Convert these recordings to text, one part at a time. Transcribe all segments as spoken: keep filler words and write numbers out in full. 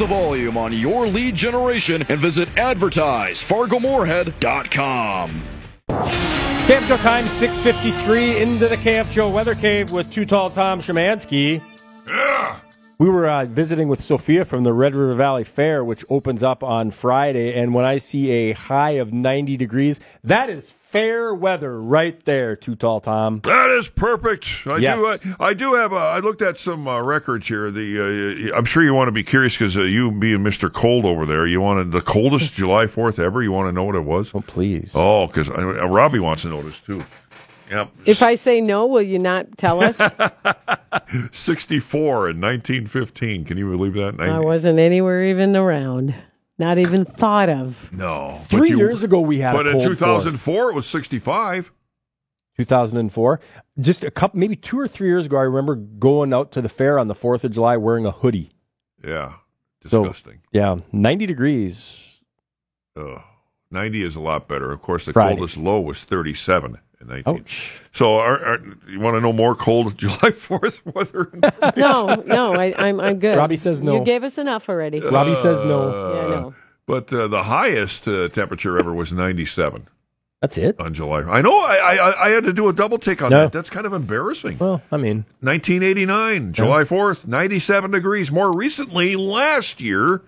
the volume on your lead generation and visit advertise fargo moorhead dot com. K F Joe time, six fifty-three, into the K F Joe Weather Cave with Too Tall Tom Szymanski. Yeah. We were uh, visiting with Sophia from the Red River Valley Fair, which opens up on Friday, and when I see a high of ninety degrees, that is fair weather right there, Too Tall Tom. That is perfect. I Yes. do. I, I do have. A, I looked at some uh, records here. The uh, I'm sure you want to be curious because uh, you being Mister Cold over there, you wanted the coldest July fourth ever. You want to know what it was? Oh, please. Oh, because uh, Robbie wants to know this too. Yep. If I say no, will you not tell us? sixty-four in nineteen fifteen. Can you believe that? I wasn't anywhere even around. Not even thought of. No. Three But you- years ago we had But a in cold two thousand fourth. four, it was sixty-five. two thousand four. Just a couple, maybe two or three years ago, I remember going out to the fair on the fourth of July wearing a hoodie. Yeah. So- Disgusting. Yeah, ninety degrees. Ugh. ninety is a lot better. Of course, the Friday. coldest low was thirty-seven in nineteen. Ouch. So, are, are, you want to know more cold July fourth weather? No, no, I, I'm I'm good. Robbie says no. You gave us enough already. Robbie says no. Yeah, no. But uh, the highest uh, temperature ever was ninety-seven That's it? on July. I know. I, I I had to do a double take on No. that. That's kind of embarrassing. Well, I mean, nineteen eighty-nine, July fourth, ninety-seven degrees. More recently, last year,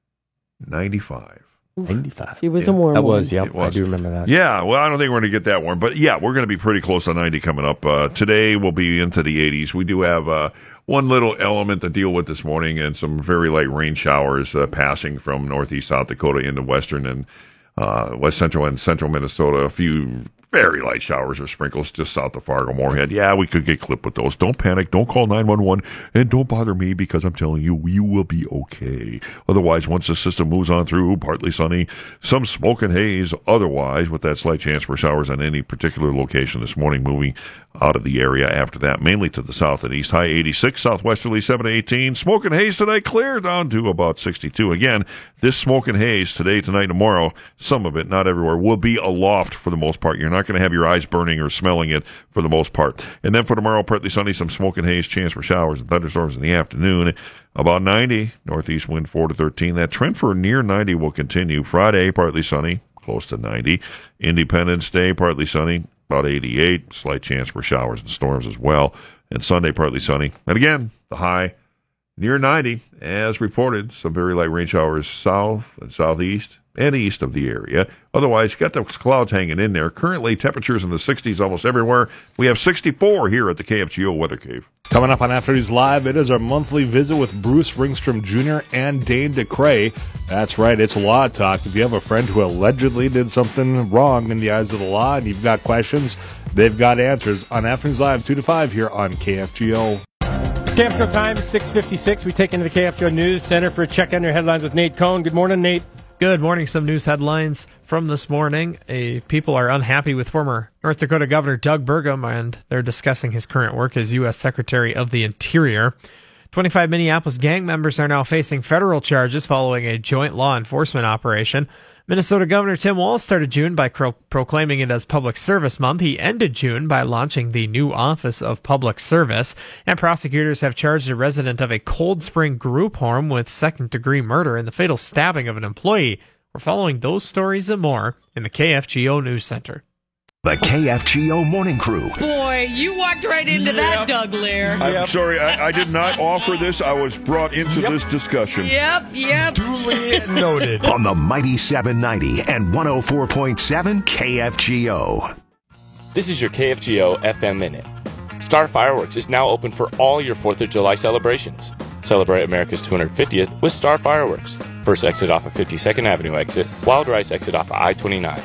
ninety-five. ninety-five. She was Yeah, a warm That one. was, yep, It was. I do remember that. Yeah, well, I don't think we're going to get that warm, but yeah, we're going to be pretty close to ninety coming up. Uh, today we'll be into the eighties. We do have uh, one little element to deal with this morning, and some very light rain showers uh, passing from northeast South Dakota into western and uh, west central and central Minnesota. A few very light showers or sprinkles just south of Fargo Moorhead. Yeah, we could get clipped with those. Don't panic. Don't call nine one one, and don't bother me because I'm telling you, you will be okay. Otherwise, once the system moves on through, partly sunny, some smoke and haze. Otherwise, with that slight chance for showers on any particular location this morning, moving out of the area after that, mainly to the south and east. High eighty-six, southwesterly seven to eighteen. Smoke and haze tonight, clear down to about sixty-two. Again, this smoke and haze today, tonight, tomorrow, some of it, not everywhere, will be aloft for the most part. You're not going to have your eyes burning or smelling it for the most part. And then for tomorrow, partly sunny, some smoke and haze, chance for showers and thunderstorms in the afternoon. About ninety, northeast wind four to thirteen. That trend for near ninety will continue. Friday, partly sunny, close to ninety. Independence Day, partly sunny, about eighty-eight. Slight chance for showers and storms as well. And Sunday, partly sunny. And again, the high near ninety, as reported. Some very light rain showers south and southeast and east of the area. Otherwise, you got those clouds hanging in there. Currently, temperatures in the sixties almost everywhere. We have sixty-four here at the K F G O Weather Cave. Coming up on Afternoons Live, it is our monthly visit with Bruce Ringstrom Junior and Dane DeCray. That's right, it's Law Talk. If you have a friend who allegedly did something wrong in the eyes of the law and you've got questions, they've got answers on Afternoons Live two to five here on K F G O. K F Joe time, six fifty-six. We take into the K F Joe News Center for a check on your headlines with Nate Cohn. Good morning, Nate. Good morning. Some news headlines from this morning. A, people are unhappy with former North Dakota Governor Doug Burgum, and they're discussing his current work as U S Secretary of the Interior. twenty-five Minneapolis gang members are now facing federal charges following a joint law enforcement operation. Minnesota Governor Tim Walz started June by pro- proclaiming it as Public Service Month. He ended June by launching the new Office of Public Service. And prosecutors have charged a resident of a Cold Spring group home with second-degree murder and the fatal stabbing of an employee. We're following those stories and more in the K F G O News Center. The K F G O Morning Crew. Boy, you walked right into that, Doug Lear. I'm sorry, I, I did not offer this. I was brought into Yep. this discussion. Yep, yep. Duly noted. On the mighty seven ninety and one oh four point seven K F G O. This is your K F G O F M Minute. Star Fireworks is now open for all your fourth of July celebrations. Celebrate America's two hundred fiftieth with Star Fireworks. First exit off of fifty-second Avenue exit, Wild Rice exit off of I twenty-nine.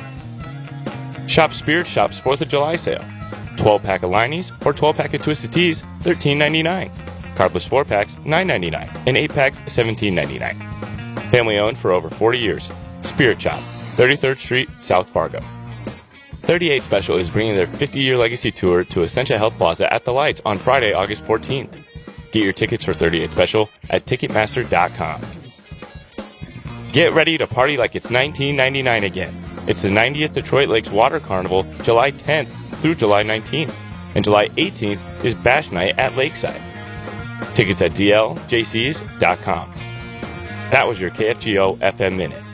Shop Spirit Shop's fourth of July sale. twelve pack of Lineys or twelve pack of Twisted Teas, thirteen ninety-nine. Carbless four packs, nine ninety-nine. And eight packs, seventeen ninety-nine. Family owned for over forty years. Spirit Shop, thirty-third Street, South Fargo. thirty-eight Special is bringing their fifty-year legacy tour to Essentia Health Plaza at the Lights on Friday, August fourteenth. Get your tickets for thirty-eight Special at Ticketmaster dot com. Get ready to party like it's nineteen ninety-nine again. It's the ninetieth Detroit Lakes Water Carnival, July tenth through July nineteenth. And July eighteenth is Bash Night at Lakeside. Tickets at D L J Cs dot com. That was your K F G O F M Minute.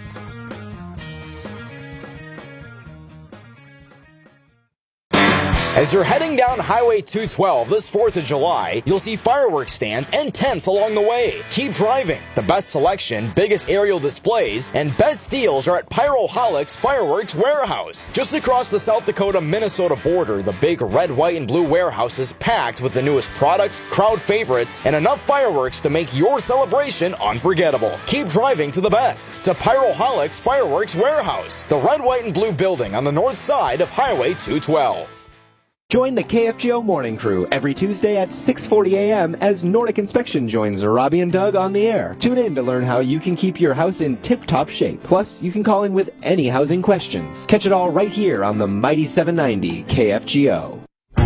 As you're heading down Highway two twelve this fourth of July, you'll see fireworks stands and tents along the way. Keep driving. The best selection, biggest aerial displays, and best deals are at Pyroholics Fireworks Warehouse. Just across the South Dakota-Minnesota border, the big red, white, and blue warehouse is packed with the newest products, crowd favorites, and enough fireworks to make your celebration unforgettable. Keep driving to the best. To Pyroholics Fireworks Warehouse, the red, white, and blue building on the north side of Highway two twelve. Join the K F G O Morning Crew every Tuesday at six forty a.m. as Nordic Inspection joins Robbie and Doug on the air. Tune in to learn how you can keep your house in tip-top shape. Plus, you can call in with any housing questions. Catch it all right here on the Mighty seven ninety K F G O.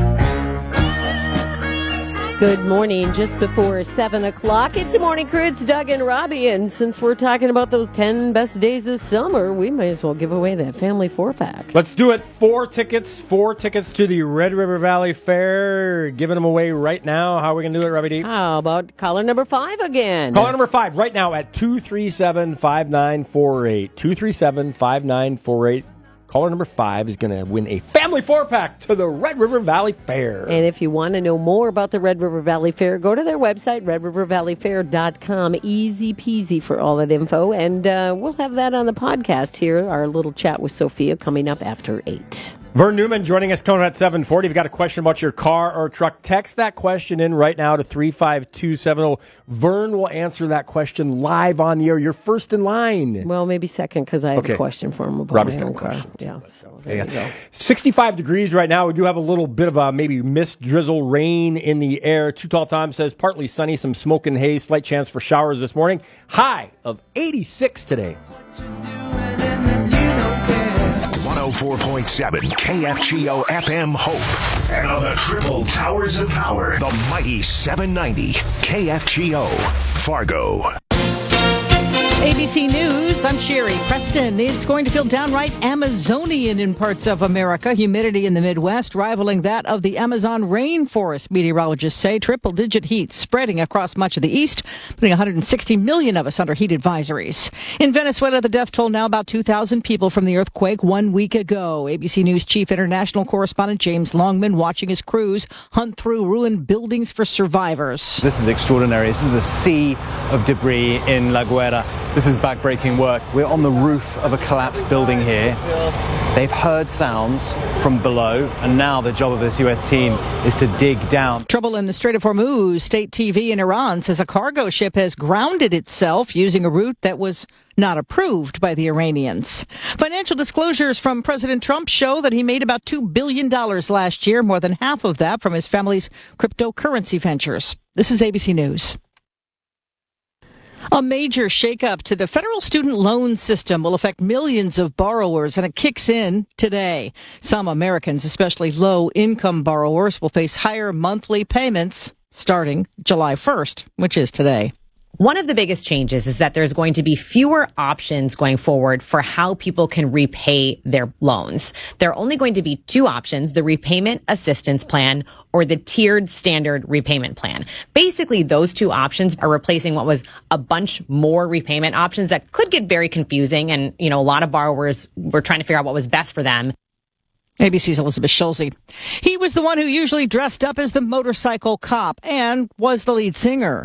Good morning. Just before seven o'clock, it's the Morning Crew. It's Doug and Robbie. And since we're talking about those ten best days of summer, we might as well give away that family four-pack. Let's do it. Four tickets. Four tickets to the Red River Valley Fair. Giving them away right now. How are we going to do it, Robbie D? How about caller number five again? Caller number five right now at two three seven, five nine four eight. two three seven, five nine four eight. Caller number five is going to win a family four-pack to the Red River Valley Fair. And if you want to know more about the Red River Valley Fair, go to their website, red river valley fair dot com. Easy peasy for all that info. And uh, we'll have that on the podcast here, our little chat with Sophia coming up after eight. Vern Newman joining us coming at seven forty. If you've got a question about your car or truck, text that question in right now to three five two seven zero. Vern will answer that question live on the air. You're first in line. Well, maybe second because I have okay. a question for him about Robbie's my got own a car. question. Yeah. So there you go. sixty-five degrees right now. We do have a little bit of a maybe mist, drizzle, rain in the air. Too Tall Tom says partly sunny, some smoke and haze, slight chance for showers this morning. High of eighty-six today. one oh four point seven K F G O F M Hope. And on the triple towers of power, the mighty seven ninety K F G O Fargo. A B C News, I'm Sherry Preston. It's going to feel downright Amazonian in parts of America. Humidity in the Midwest rivaling that of the Amazon rainforest, meteorologists say. Triple-digit heat spreading across much of the east, putting one hundred sixty million of us under heat advisories. In Venezuela, the death toll now about two thousand people from the earthquake one week ago. A B C News chief international correspondent James Longman watching his crews hunt through ruined buildings for survivors. This is extraordinary. This is the sea of debris in La Guaira. This is backbreaking work. We're on the roof of a collapsed building here. They've heard sounds from below, and now the job of this U S team is to dig down. Trouble in the Strait of Hormuz. State T V in Iran says a cargo ship has grounded itself using a route that was not approved by the Iranians. Financial disclosures from President Trump show that he made about two billion dollars last year, more than half of that from his family's cryptocurrency ventures. This is A B C News. A major shakeup to the federal student loan system will affect millions of borrowers, and it kicks in today. Some Americans, especially low-income borrowers, will face higher monthly payments starting July first, which is today. One of the biggest changes is that there's going to be fewer options going forward for how people can repay their loans. There are only going to be two options, the repayment assistance plan or the tiered standard repayment plan. Basically, those two options are replacing what was a bunch more repayment options that could get very confusing. And, you know, a lot of borrowers were trying to figure out what was best for them. A B C's Elizabeth Schulze. He was the one who usually dressed up as the motorcycle cop and was the lead singer.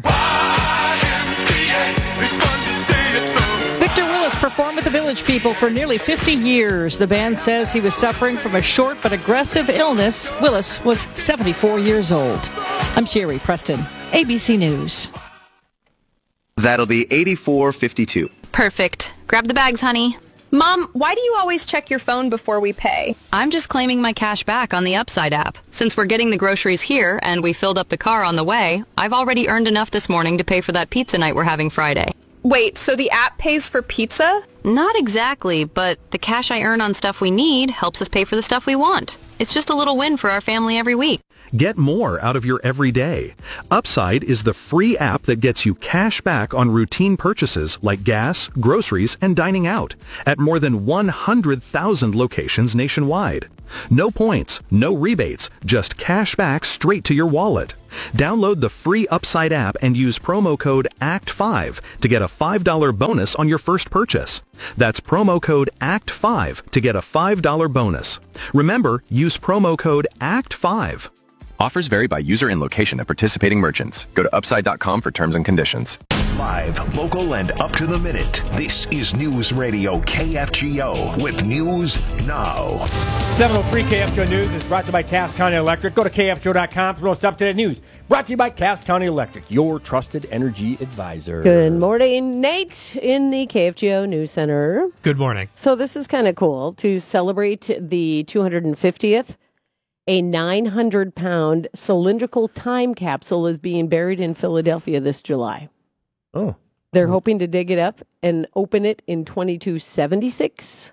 Victor Willis performed with the Village People for nearly fifty years. The band says he was suffering from a short but aggressive illness. Willis was seventy-four years old. I'm Sherry Preston, A B C News. That'll be eighty-four fifty-two. Perfect. Grab the bags, honey. Mom, why do you always check your phone before we pay? I'm just claiming my cash back on the Upside app. Since we're getting the groceries here and we filled up the car on the way, I've already earned enough this morning to pay for that pizza night we're having Friday. Wait, so the app pays for pizza? Not exactly, but the cash I earn on stuff we need helps us pay for the stuff we want. It's just a little win for our family every week. Get more out of your everyday. Upside is the free app that gets you cash back on routine purchases like gas, groceries, and dining out at more than one hundred thousand locations nationwide. No points, no rebates, just cash back straight to your wallet. Download the free Upside app and use promo code A C T five to get a five dollars bonus on your first purchase. That's promo code A C T five to get a five dollars bonus. Remember, use promo code A C T five. Offers vary by user and location at participating merchants. Go to upside dot com for terms and conditions. Live, local, and up to the minute. This is News Radio K F G O with News Now. seven oh three K F G O News is brought to you by Cass County Electric. Go to K F G O dot com for most up-to-date news. Brought to you by Cass County Electric, your trusted energy advisor. Good morning, Nate, in the K F G O News Center. Good morning. So this is kind of cool. To celebrate the two hundred fiftieth, a nine hundred pound cylindrical time capsule is being buried in Philadelphia this July. Oh. They're hoping to dig it up and open it in twenty-two seventy-six.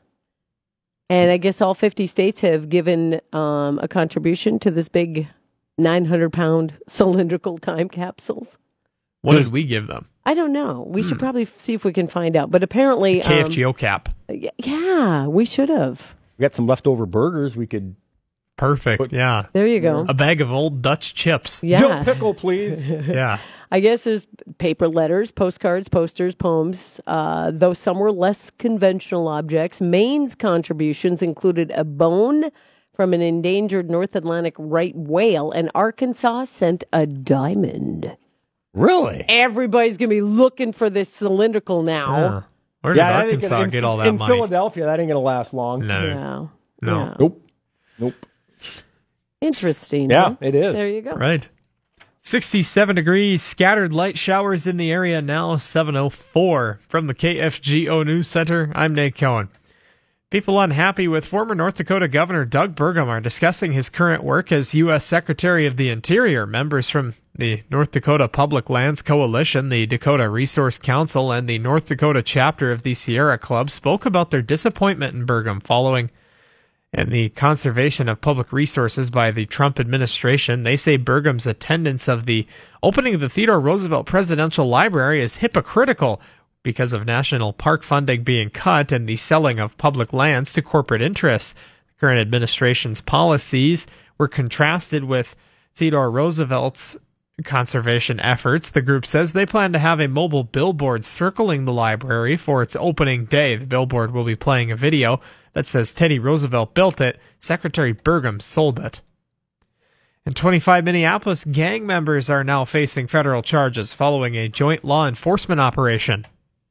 And I guess all fifty states have given um, a contribution to this big nine hundred pound cylindrical time capsules. What did we give them? I don't know. We hmm. should probably see if we can find out. But apparently... The K F G O um, cap. Yeah, we should have. We got some leftover burgers we could... Perfect, put, yeah. There you go. A bag of old Dutch chips. Yeah. Dill pickle, please. Yeah. I guess there's paper letters, postcards, posters, poems, uh, though some were less conventional objects. Maine's contributions included a bone from an endangered North Atlantic right whale, and Arkansas sent a diamond. Really? Everybody's going to be looking for this cylindrical now. Yeah. Where did yeah, Arkansas in, get all that in money? In Philadelphia, that ain't going to last long. No. Yeah. No. Yeah. Nope. Nope. Interesting. Yeah, huh? it is. There you go. Right. sixty-seven degrees, scattered light showers in the area now, seven oh four. From the K F G O News Center, I'm Nate Cohen. People unhappy with former North Dakota Governor Doug Burgum are discussing his current work as U S Secretary of the Interior. Members from the North Dakota Public Lands Coalition, the Dakota Resource Council, and the North Dakota chapter of the Sierra Club spoke about their disappointment in Burgum following and the conservation of public resources by the Trump administration. They say Burgum's attendance of the opening of the Theodore Roosevelt Presidential Library is hypocritical because of national park funding being cut and the selling of public lands to corporate interests. The current administration's policies were contrasted with Theodore Roosevelt's conservation efforts. The group says they plan to have a mobile billboard circling the library for its opening day. The billboard will be playing a video that says Teddy Roosevelt built it, Secretary Burgum sold it. And twenty-five Minneapolis gang members are now facing federal charges following a joint law enforcement operation.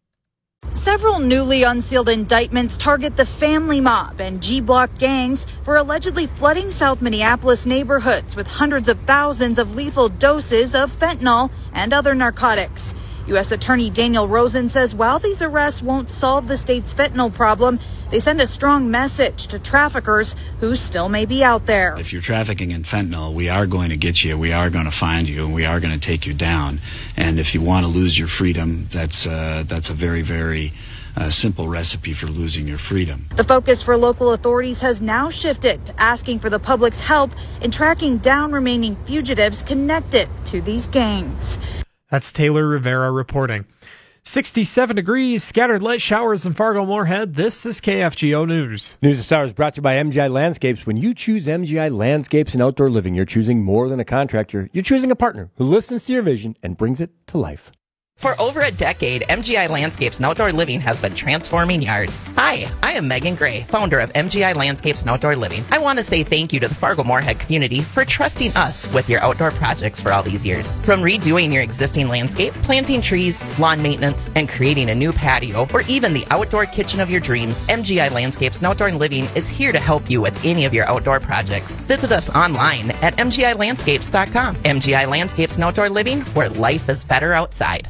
Several newly unsealed indictments target the Family Mob and G-Block gangs for allegedly flooding South Minneapolis neighborhoods with hundreds of thousands of lethal doses of fentanyl and other narcotics. U S Attorney Daniel Rosen says while these arrests won't solve the state's fentanyl problem, they send a strong message to traffickers who still may be out there. If you're trafficking in fentanyl, we are going to get you, we are going to find you, and we are going to take you down. And if you want to lose your freedom, that's uh, that's a very, very uh, simple recipe for losing your freedom. The focus for local authorities has now shifted to asking for the public's help in tracking down remaining fugitives connected to these gangs. That's Taylor Rivera reporting. sixty-seven degrees, scattered light showers in Fargo-Moorhead. This is K F G O News. News of Stars brought to you by M G I Landscapes. When you choose M G I Landscapes and Outdoor Living, you're choosing more than a contractor. You're choosing a partner who listens to your vision and brings it to life. For over a decade, M G I Landscapes and Outdoor Living has been transforming yards. Hi, I am Megan Gray, founder of M G I Landscapes and Outdoor Living. I want to say thank you to the Fargo-Moorhead community for trusting us with your outdoor projects for all these years. From redoing your existing landscape, planting trees, lawn maintenance, and creating a new patio, or even the outdoor kitchen of your dreams, M G I Landscapes and Outdoor Living is here to help you with any of your outdoor projects. Visit us online at m g i landscapes dot com. M G I Landscapes and Outdoor Living, where life is better outside.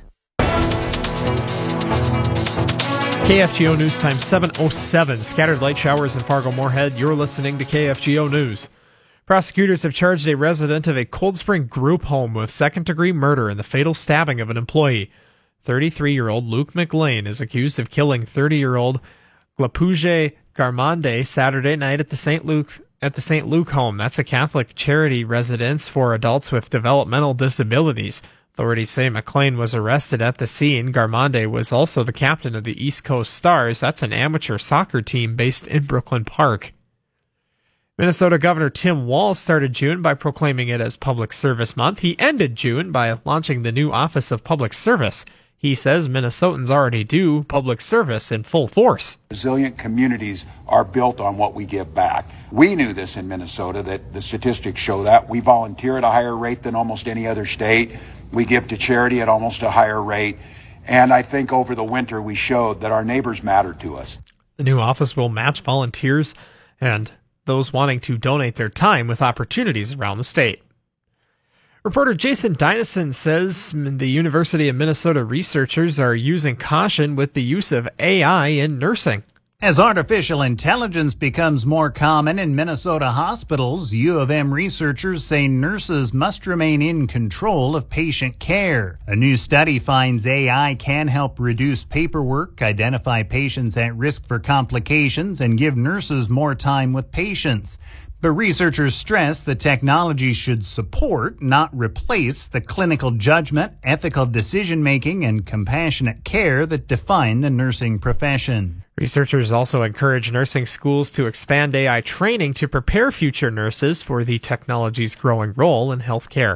K F G O News time seven oh seven. Scattered light showers in Fargo-Moorhead. You're listening to K F G O News. Prosecutors have charged a resident of a Cold Spring group home with second-degree murder in the fatal stabbing of an employee. thirty-three-year-old Luke McLean is accused of killing thirty-year-old Glapuje Garmande Saturday night at the Saint Luke at the Saint Luke home. That's a Catholic charity residence for adults with developmental disabilities. Authorities say McLean was arrested at the scene. Garmande was also the captain of the East Coast Stars. That's an amateur soccer team based in Brooklyn Park. Minnesota Governor Tim Walz started June by proclaiming it as Public Service Month. He ended June by launching the new Office of Public Service. He says Minnesotans already do public service in full force. Resilient communities are built on what we give back. We knew this in Minnesota, that the statistics show that. We volunteer at a higher rate than almost any other state. We give to charity at almost a higher rate. And I think over the winter we showed that our neighbors matter to us. The new office will match volunteers and those wanting to donate their time with opportunities around the state. Reporter Jason Dynison says the University of Minnesota researchers are using caution with the use of A I in nursing. As artificial intelligence becomes more common in Minnesota hospitals, U of M researchers say nurses must remain in control of patient care. A new study finds A I can help reduce paperwork, identify patients at risk for complications, and give nurses more time with patients. But researchers stress the technology should support, not replace, the clinical judgment, ethical decision-making, and compassionate care that define the nursing profession. Researchers also encourage nursing schools to expand A I training to prepare future nurses for the technology's growing role in healthcare.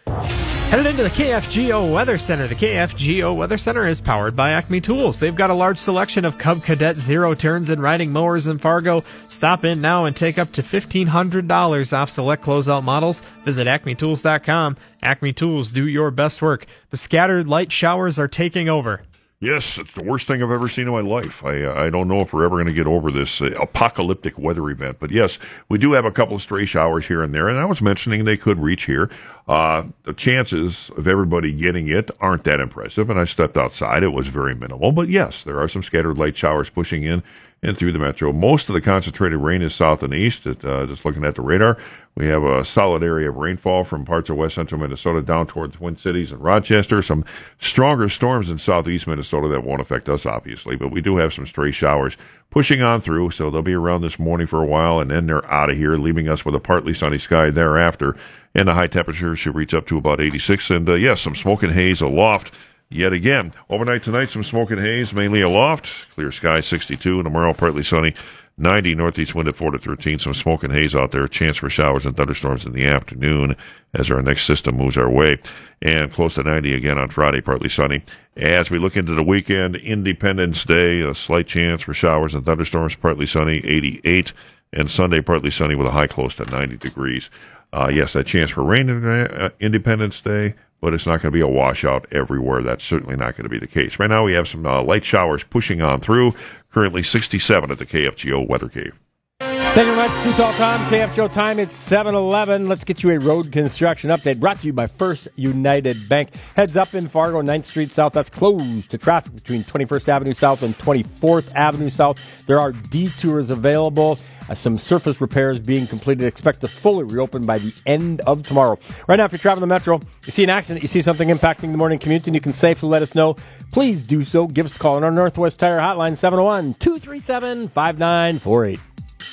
Headed into the K F G O Weather Center. The K F G O Weather Center is powered by Acme Tools. They've got a large selection of Cub Cadet zero turns and riding mowers in Fargo. Stop in now and take up to fifteen hundred dollars off select closeout models. Visit acme tools dot com. Acme Tools, do your best work. The scattered light showers are taking over. Yes, it's the worst thing I've ever seen in my life. I uh, I don't know if we're ever going to get over this uh, apocalyptic weather event. But yes, we do have a couple of stray showers here and there. And I was mentioning they could reach here. Uh, the chances of everybody getting it aren't that impressive. And I stepped outside. It was very minimal. But yes, there are some scattered light showers pushing in and through the metro. Most of the concentrated rain is south and east. It, uh, just looking at the radar, we have a solid area of rainfall from parts of west central Minnesota down toward the Twin Cities and Rochester. Some stronger storms in southeast Minnesota that won't affect us, obviously, but we do have some stray showers pushing on through, so they'll be around this morning for a while, and then they're out of here, leaving us with a partly sunny sky thereafter, and the high temperatures should reach up to about eighty-six, and uh, yes, some smoke and haze aloft. Yet again, overnight tonight, some smoke and haze, mainly aloft. Clear sky, sixty-two. Tomorrow, partly sunny, ninety. Northeast wind at four to thirteen. Some smoke and haze out there. Chance for showers and thunderstorms in the afternoon as our next system moves our way. And close to ninety again on Friday, partly sunny. As we look into the weekend, Independence Day, a slight chance for showers and thunderstorms, partly sunny, eighty-eight. And Sunday, partly sunny with a high close to ninety degrees. Uh, yes, that chance for rain in uh, Independence Day, but it's not going to be a washout everywhere. That's certainly not going to be the case. Right now we have some uh, light showers pushing on through. Currently sixty-seven at the K F G O Weather Cave. Thank you very much. Too Tall Time, K F G O time. It's seven eleven. Let's get you a road construction update brought to you by First United Bank. Heads up in Fargo, ninth Street South. That's closed to traffic between twenty-first Avenue South and twenty-fourth Avenue South. There are detours available. Uh, some surface repairs being completed. Expect to fully reopen by the end of tomorrow. Right now, if you're traveling the metro, you see an accident, you see something impacting the morning commute, and you can safely let us know, please do so. Give us a call on our Northwest Tire Hotline, seven oh one, two three seven, five nine four eight.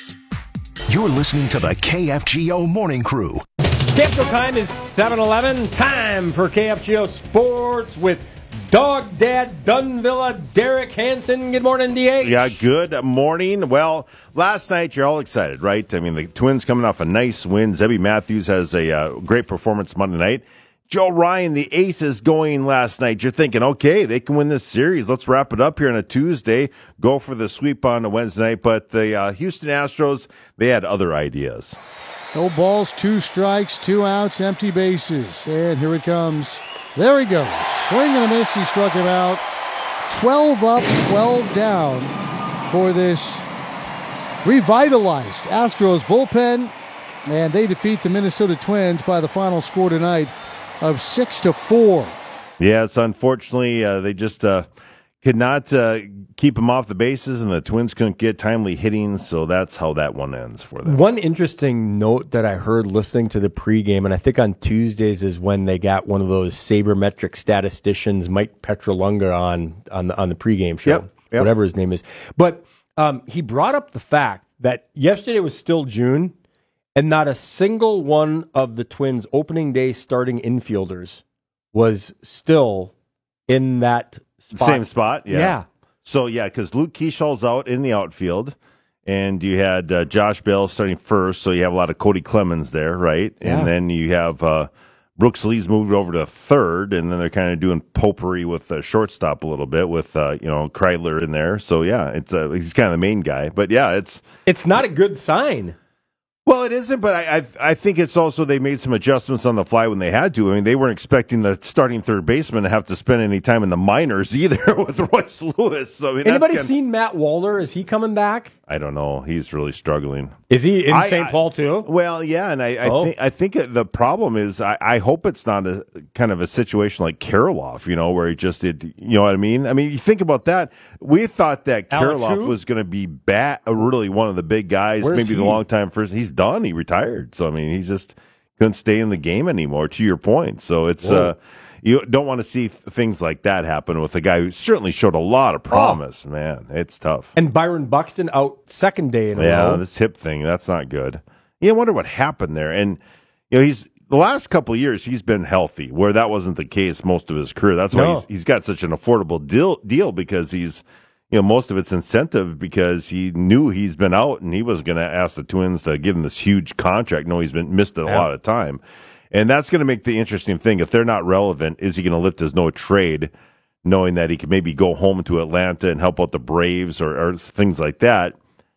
You're listening to the K F G O Morning Crew. K F G O time is seven eleven. Time for K F G O Sports with Dog Dad Dunvilla, Derek Hansen. Good morning, D A. Yeah, good morning. Well, last night you're all excited, right? I mean, the Twins coming off a nice win. Zebby Matthews has a uh, great performance Monday night. Joe Ryan, the Aces, going last night. You're thinking, okay, they can win this series. Let's wrap it up here on a Tuesday. Go for the sweep on a Wednesday night. But the uh, Houston Astros, they had other ideas. No balls, two strikes, two outs, empty bases. And here it comes. There he goes. Swing and a miss. He struck him out. twelve up, twelve down for this revitalized Astros bullpen. And they defeat the Minnesota Twins by the final score tonight of six to four. Yeah, it's unfortunately uh, they just uh, could not uh, keep him off the bases, and the Twins couldn't get timely hitting, so that's how that one ends for them. One interesting note that I heard listening to the pregame, and I think on Tuesdays is when they got one of those sabermetric statisticians, Mike Petrolunga, on on the, on the pregame show, yep, yep. whatever his name is. But um, he brought up the fact that yesterday was still June, and not a single one of the Twins' opening day starting infielders was still in that spot. Same spot, yeah. Yeah. So, yeah, because Luke Keeshal's out in the outfield, and you had uh, Josh Bell starting first, so you have a lot of Cody Clemens there, right? Yeah. And then you have uh, Brooks Lee's moved over to third, and then they're kind of doing potpourri with the shortstop a little bit with uh, you know Kreidler in there. So yeah, it's uh, he's kind of the main guy. But yeah, it's it's not a good sign. Well, it isn't, but I, I I think it's also they made some adjustments on the fly when they had to. I mean, they weren't expecting the starting third baseman to have to spend any time in the minors either with Royce Lewis. So I mean, anybody that's seen Matt Wallner? Is he coming back? I don't know. He's really struggling. Is he in I- Saint I- Paul too? Well, yeah, and I, I Oh. think I think the problem is I, I hope it's not a kind of a situation like Kirilloff, you know, where he just did, you know what I mean? I mean, you think about that. We thought that Alex Kirilloff who? was going to be bat, uh, really one of the big guys, Where's maybe the he? long time first. He's done. He retired. So I mean, he's just couldn't stay in the game anymore. To your point, so it's Whoa. uh, you don't want to see th- things like that happen with a guy who certainly showed a lot of promise. Man, it's tough. And Byron Buxton out second day in a Yeah, row. this hip thing, that's not good. You wonder what happened there. And, you know, he's the last couple of years he's been healthy, where that wasn't the case most of his career. That's why No. he's, he's got such an affordable deal, deal because he's, you know, most of it's incentive because he knew he's been out and he was going to ask the Twins to give him this huge contract. No, he's been missed a Yeah. lot of time. And that's going to make the interesting thing. If they're not relevant, is he going to lift his no trade, knowing that he could maybe go home to Atlanta and help out the Braves or, or things like that?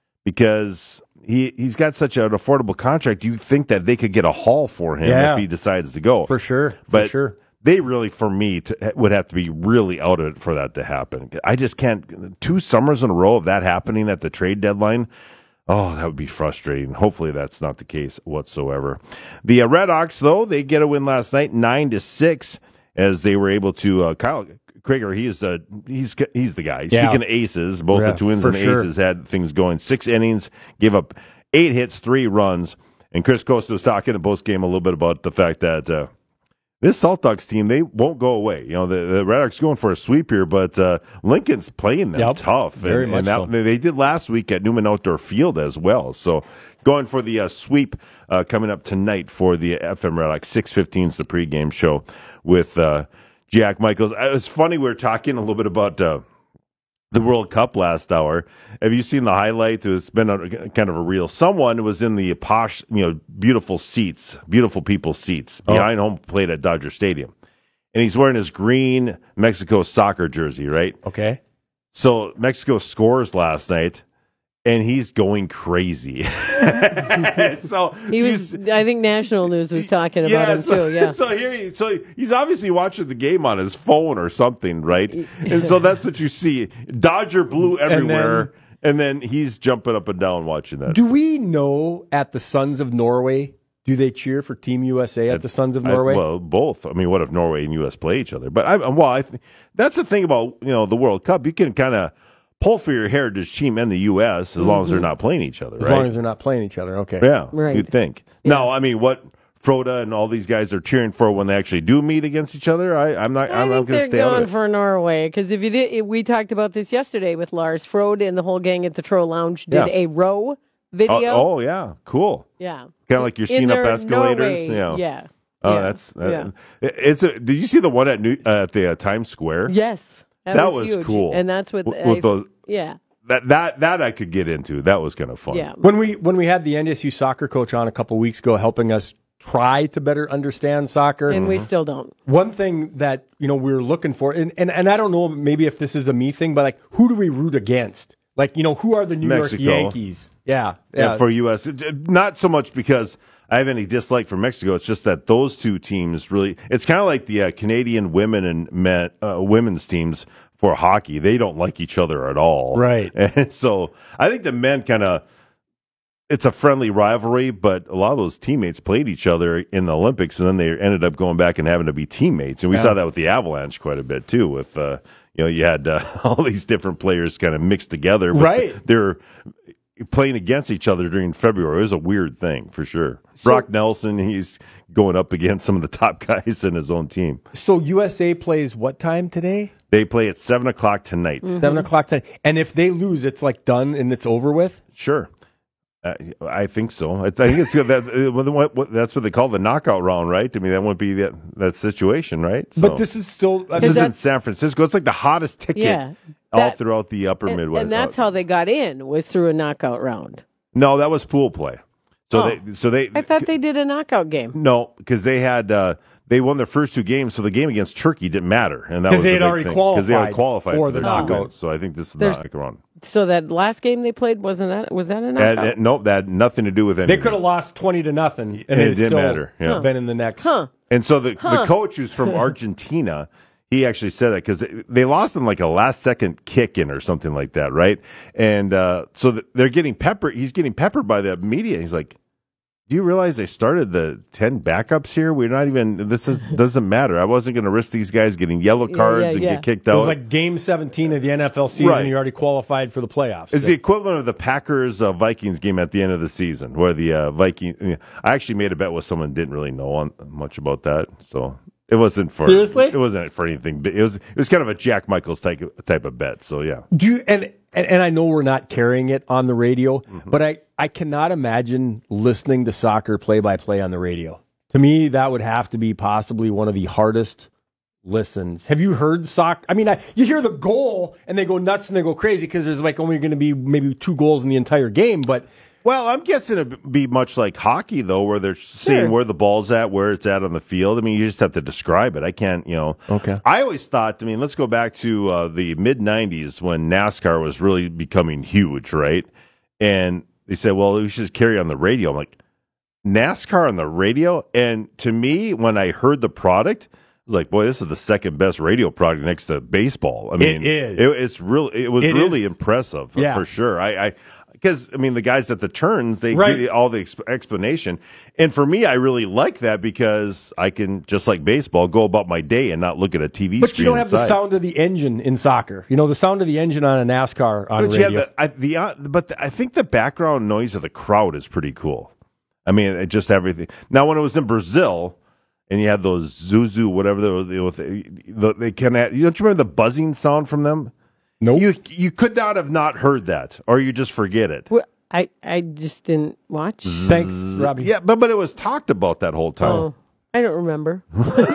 Because he he's got such an affordable contract, you think that they could get a haul for him Yeah. if he decides to go. For sure. For But sure. they really, for me, to, would have to be really out of it for that to happen. I just can't. Two summers in a row of that happening at the trade deadline. Oh, that would be frustrating. Hopefully that's not the case whatsoever. The uh, Red Hawks, though, they get a win last night, nine to six, as they were able to. Uh, Kyle Krieger, he's uh, he's he's the guy. Yeah. Speaking of aces, both Yeah, the Twins for and the sure. Aces had things going. Six innings, gave up eight hits, three runs. And Chris Costa was talking in the post game a little bit about the fact that uh, this Salt Dogs team, they won't go away. You know, the, the Red Hawks going for a sweep here, but uh, Lincoln's playing them Yep, tough. very and, much and that, so. they did last week at Newman Outdoor Field as well. So going for the uh, sweep uh, coming up tonight for the F M Red Hawks. six fifteen is the pregame show with uh, Jack Michaels. It was funny, we were talking a little bit about uh, the World Cup last hour. Have you seen the highlight? It's been a, kind of a reel. Someone was in the posh, you know, beautiful seats, beautiful people's seats behind home plate at Dodger Stadium. And he's wearing his green Mexico soccer jersey, right? Okay. So Mexico scores last night, and he's going crazy. so He was, I think National News was talking about yeah, him so, too. Yeah. So here, he, so he's obviously watching the game on his phone or something, right? And so that's what you see: Dodger blue everywhere, and then, and then he's jumping up and down watching that. Do we know at the Sons of Norway, do they cheer for Team U S A at the Sons of Norway? I, well, both. I mean, what if Norway and U S play each other? But I, well, I th- that's the thing about you know the World Cup. You can kind of pull for your heritage team and the U S as long as they're not playing each other, as right? long as they're not playing each other. Okay. Yeah, Right. you'd think. No, I mean, what Froda and all these guys are cheering for when they actually do meet against each other, I, I'm not. I I'm think not going to they're stay out going of it. for Norway because if you did, we talked about this yesterday with Lars Frode and the whole gang at the Tro Lounge did Yeah. a row video. Oh, oh, yeah, cool. Yeah. Kind of like you're In seeing up their escalators. Norway, Yeah. Yeah. Oh, Yeah. that's. Uh, Yeah. It's a. Did you see the one at New, uh, at the uh, Times Square? Yes. That, That was, was huge. cool. And that's what. W- I- with those- yeah. That that that I could get into. That was kind of fun. Yeah. When we when we had the N D S U soccer coach on a couple weeks ago, helping us try to better understand soccer, And we still don't. one thing that you know we were looking for, and, and and I don't know maybe if this is a me thing, but like who do we root against? Like you know who are the New Mexico. York Yankees? Yeah, Yeah, yeah. for U S Not so much because I have any dislike for Mexico. It's just that those two teams really. It's kind of like the uh, Canadian women and men, uh, women's teams for hockey. They don't like each other at all. Right. And so I think the men kind of. It's a friendly rivalry, but a lot of those teammates played each other in the Olympics, and then they ended up going back and having to be teammates. And we Yeah. saw that with the Avalanche quite a bit too. With uh, you know, you had uh, all these different players kind of mixed together, but Right. they're playing against each other during February. It was a weird thing for sure. So- Brock Nelson, he's going up against some of the top guys in his own team. So U S A plays what time today? They play at seven o'clock tonight. Seven o'clock tonight. And if they lose, it's like done and it's over with. Sure. Uh, I think so. I think it's that. That's what they call the knockout round, right? I mean, that would be that that situation, right? So, but this is still. This is in San Francisco. It's like the hottest ticket Yeah, all that- throughout the upper and, Midwest. and that's how they got in, was through a knockout round. No, that was pool play. So Oh. they, so they. I thought they did a knockout game. No, because they had uh, they won their first two games, so the game against Turkey didn't matter, and that 'Cause was they the had big already thing. qualified they already qualified for for the their two knockout. wins. So I think this is There's- not round. So that last game they played, wasn't that was that a And, knockout? and, nope, that had nothing to do with They anything. could have lost twenty to nothing, and it they'd didn't still matter. Yeah. been in the next. Huh. And so the Huh. the coach who's from Argentina, he actually said that because they lost in like a last second kick in or something like that, right? And uh, so they're getting peppered. He's getting peppered by the media. He's like, "Do you realize they started the ten backups here? We're not even. This is doesn't matter. I wasn't going to risk these guys getting yellow Yeah, cards yeah, and yeah. get kicked It out." was like Game seventeen of the N F L season. Right. You already qualified for the playoffs. It's the equivalent of the Packers uh, Vikings game at the end of the season, where the uh, Viking. I actually made a bet with someone who didn't really know on, much about that, so it wasn't for Seriously? It wasn't for anything. But it was it was kind of a Jack Michaels type type of bet. So yeah. Do you, and, and and I know we're not carrying it on the radio, Mm-hmm. but I, I cannot imagine listening to soccer play by play on the radio. To me, that would have to be possibly one of the hardest listens. Have you heard soccer? I mean, I, you hear the goal and they go nuts and they go crazy because there's like only going to be maybe two goals in the entire game, but. Well, I'm guessing it'd be much like hockey, though, where they're seeing Sure. where the ball's at, where it's at on the field. I mean, you just have to describe it. I can't, you know. Okay. I always thought, I mean, let's go back to uh, the mid nineties when NASCAR was really becoming huge, right? And they said, well, we should just carry on the radio. I'm like, NASCAR on the radio? And to me, when I heard the product, I was like, boy, this is the second best radio product next to baseball. I mean, It is. It, it's really, it was It really is. impressive Yeah. for sure. I, I because I mean, the guys at the turns, they Right. give you all the exp- explanation, and for me, I really like that because I can, just like baseball, go about my day and not look at a T V But screen you don't have the inside. sound of the engine in soccer. You know, the sound of the engine on a NASCAR on But you radio. have the, I, the uh, but the, I think the background noise of the crowd is pretty cool. I mean, it just everything. Now, when it was in Brazil, and you had those Zuzu, whatever they were, they, were- the, they can. Have, you don't you remember the buzzing sound from them? No, you you could not have not heard that, or you just forget it. Well, I I just didn't watch. Thanks, Robbie. Yeah, but but it was talked about that whole time. Oh, I don't remember.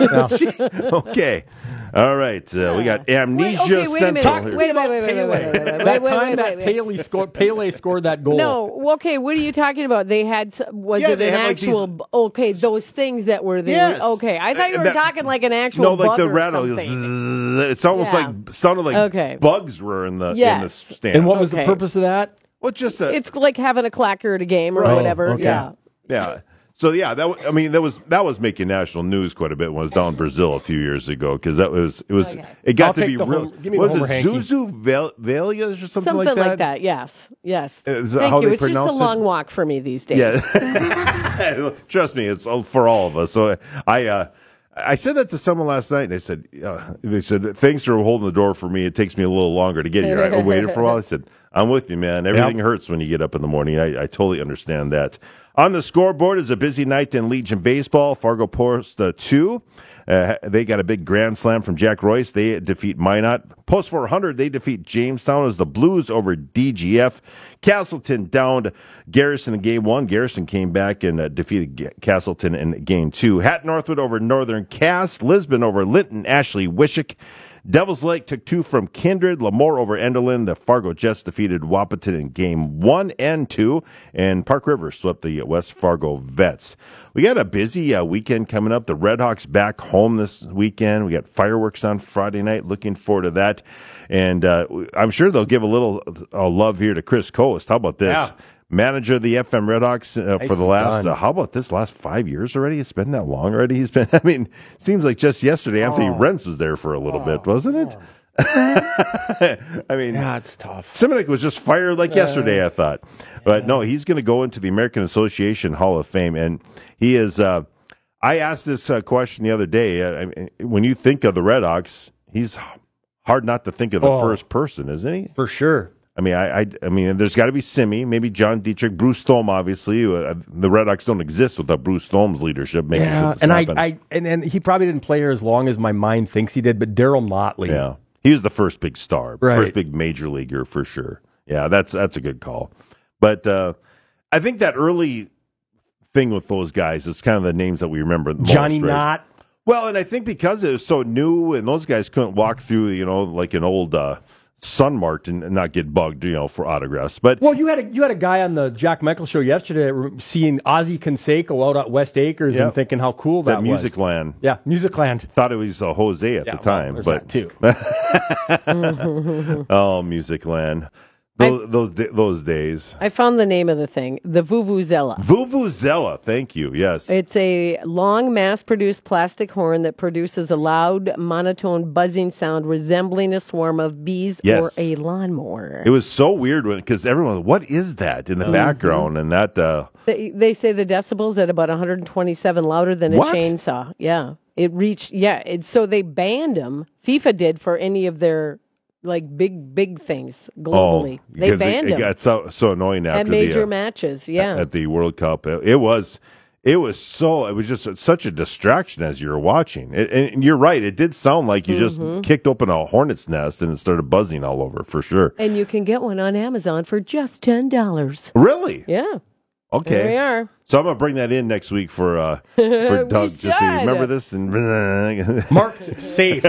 Okay, all right. Uh, we got amnesia okay, wait a minute. central here. Wait, wait, wait, wait, wait, wait, wait, wait, that wait, wait, time wait, that wait. Pele scored, Pele scored that goal. No, okay, what are you talking about? They had, s- was Yeah, it they an had, like, actual, these- okay, those things that were there. Yes. Okay, I thought you Uh, were that- talking like an actual No, like bug the or rattle. something. Zzz, It's almost Yeah. like sounded like Okay. bugs were in the in the Yes. stand. And what was the Okay. purpose of that? Well, just a, It's like having a clacker at a game or Right. whatever. okay. Yeah. yeah. So yeah, that w- I mean that was that was making national news quite a bit when I was down in Brazil a few years ago because that was it was Okay. it got I'll to take be the real. home- give me the was Homer it hanky. Zuzu Val- Valias or something, Something like that? Yes. Yes. Is that Thank how you. they It's just a pronounce it? long walk for me these days. Yeah. Trust me, it's all for all of us. So I uh, I said that to someone last night, and they said uh, they said thanks for holding the door for me. It takes me a little longer to get here. I waited for a while. I said I'm with you, man. Everything Yep. hurts when you get up in the morning. I, I totally understand that. On the scoreboard is a busy night in Legion baseball. Fargo Post uh, two. Uh, they got a big grand slam from Jack Royce. They defeat Minot. Post four hundred, they defeat Jamestown as the Blues over D G F. Castleton downed Garrison in game one. Garrison came back and uh, defeated G- Castleton in game two. Hat Northwood over Northern Cass. Lisbon over Linton Ashley Wishick. Devils Lake took two from Kindred. Lemoore over Enderlin. The Fargo Jets defeated Wahpeton in game one and two. And Park River swept the West Fargo Vets. We got a busy uh, weekend coming up. The Redhawks back home this weekend. We got fireworks on Friday night. Looking forward to that. And uh, I'm sure they'll give a little uh, love here to Chris Coast. How about this? Yeah. Manager of the F M Redhawks uh, for the Nicely last, done. uh, how about this last five years already? It's been that long already. He's been, I mean, seems like just yesterday Anthony Oh. Rentz was there for a little bit, wasn't it? I mean, Yeah, it's tough. Simonik was just fired like yesterday, I thought. But no, he's going to go into the American Association Hall of Fame. And he is, uh, I asked this uh, question the other day. Uh, I mean, when you think of the Redhawks, he's hard not to think of the Oh. first person, isn't he? For sure. I mean, I, I, I mean, there's got to be Simi, maybe John Dietrich, Bruce Thome, obviously. Uh, the Redhawks don't exist without Bruce Thome's leadership making sure Yeah, this and I, happened. I and, and he probably didn't play here as long as my mind thinks he did, but Daryl Motley. Yeah, he was the first big star, Right. first big major leaguer for sure. Yeah, that's that's a good call. But uh, I think that early thing with those guys is kind of the names that we remember the Johnny most, right? Knott. Well, and I think because it was so new and those guys couldn't walk through, you know, like an old uh, Sunmart and not get bugged, you know, for autographs. But well, you had a you had a guy on the Jack Michael show yesterday seeing Ozzie Canseco out at West Acres yeah. and thinking how cool that, that was. Music Land. Yeah, Music Land. Thought it was uh, Jose at yeah, the time, well, but that too. Oh, Music Land. Those, I, those those days. I found the name of the thing, the Vuvuzela. Vuvuzela, thank you, yes. It's a long, mass-produced plastic horn that produces a loud, monotone buzzing sound resembling a swarm of bees yes. or a lawnmower. It was so weird because everyone, what is that in the mm-hmm. background? And that. Uh, they, they say the decibels at about one hundred twenty-seven louder than a what? chainsaw. Yeah, it reached. Yeah, it, so they banned them. FIFA did for any of their. Like big, big things globally. Oh, they banned it, it them. got so so annoying after at major the, uh, matches. Yeah, at the World Cup. It, it was, it was so. It was just such a distraction as you were watching. It, and you're right. It did sound like you mm-hmm. just kicked open a hornet's nest and it started buzzing all over for sure. And you can get one on Amazon for just ten dollars. Really? Yeah. Okay. There we are. So I'm gonna bring that in next week for uh for Doug. Just so you remember this and marked safe.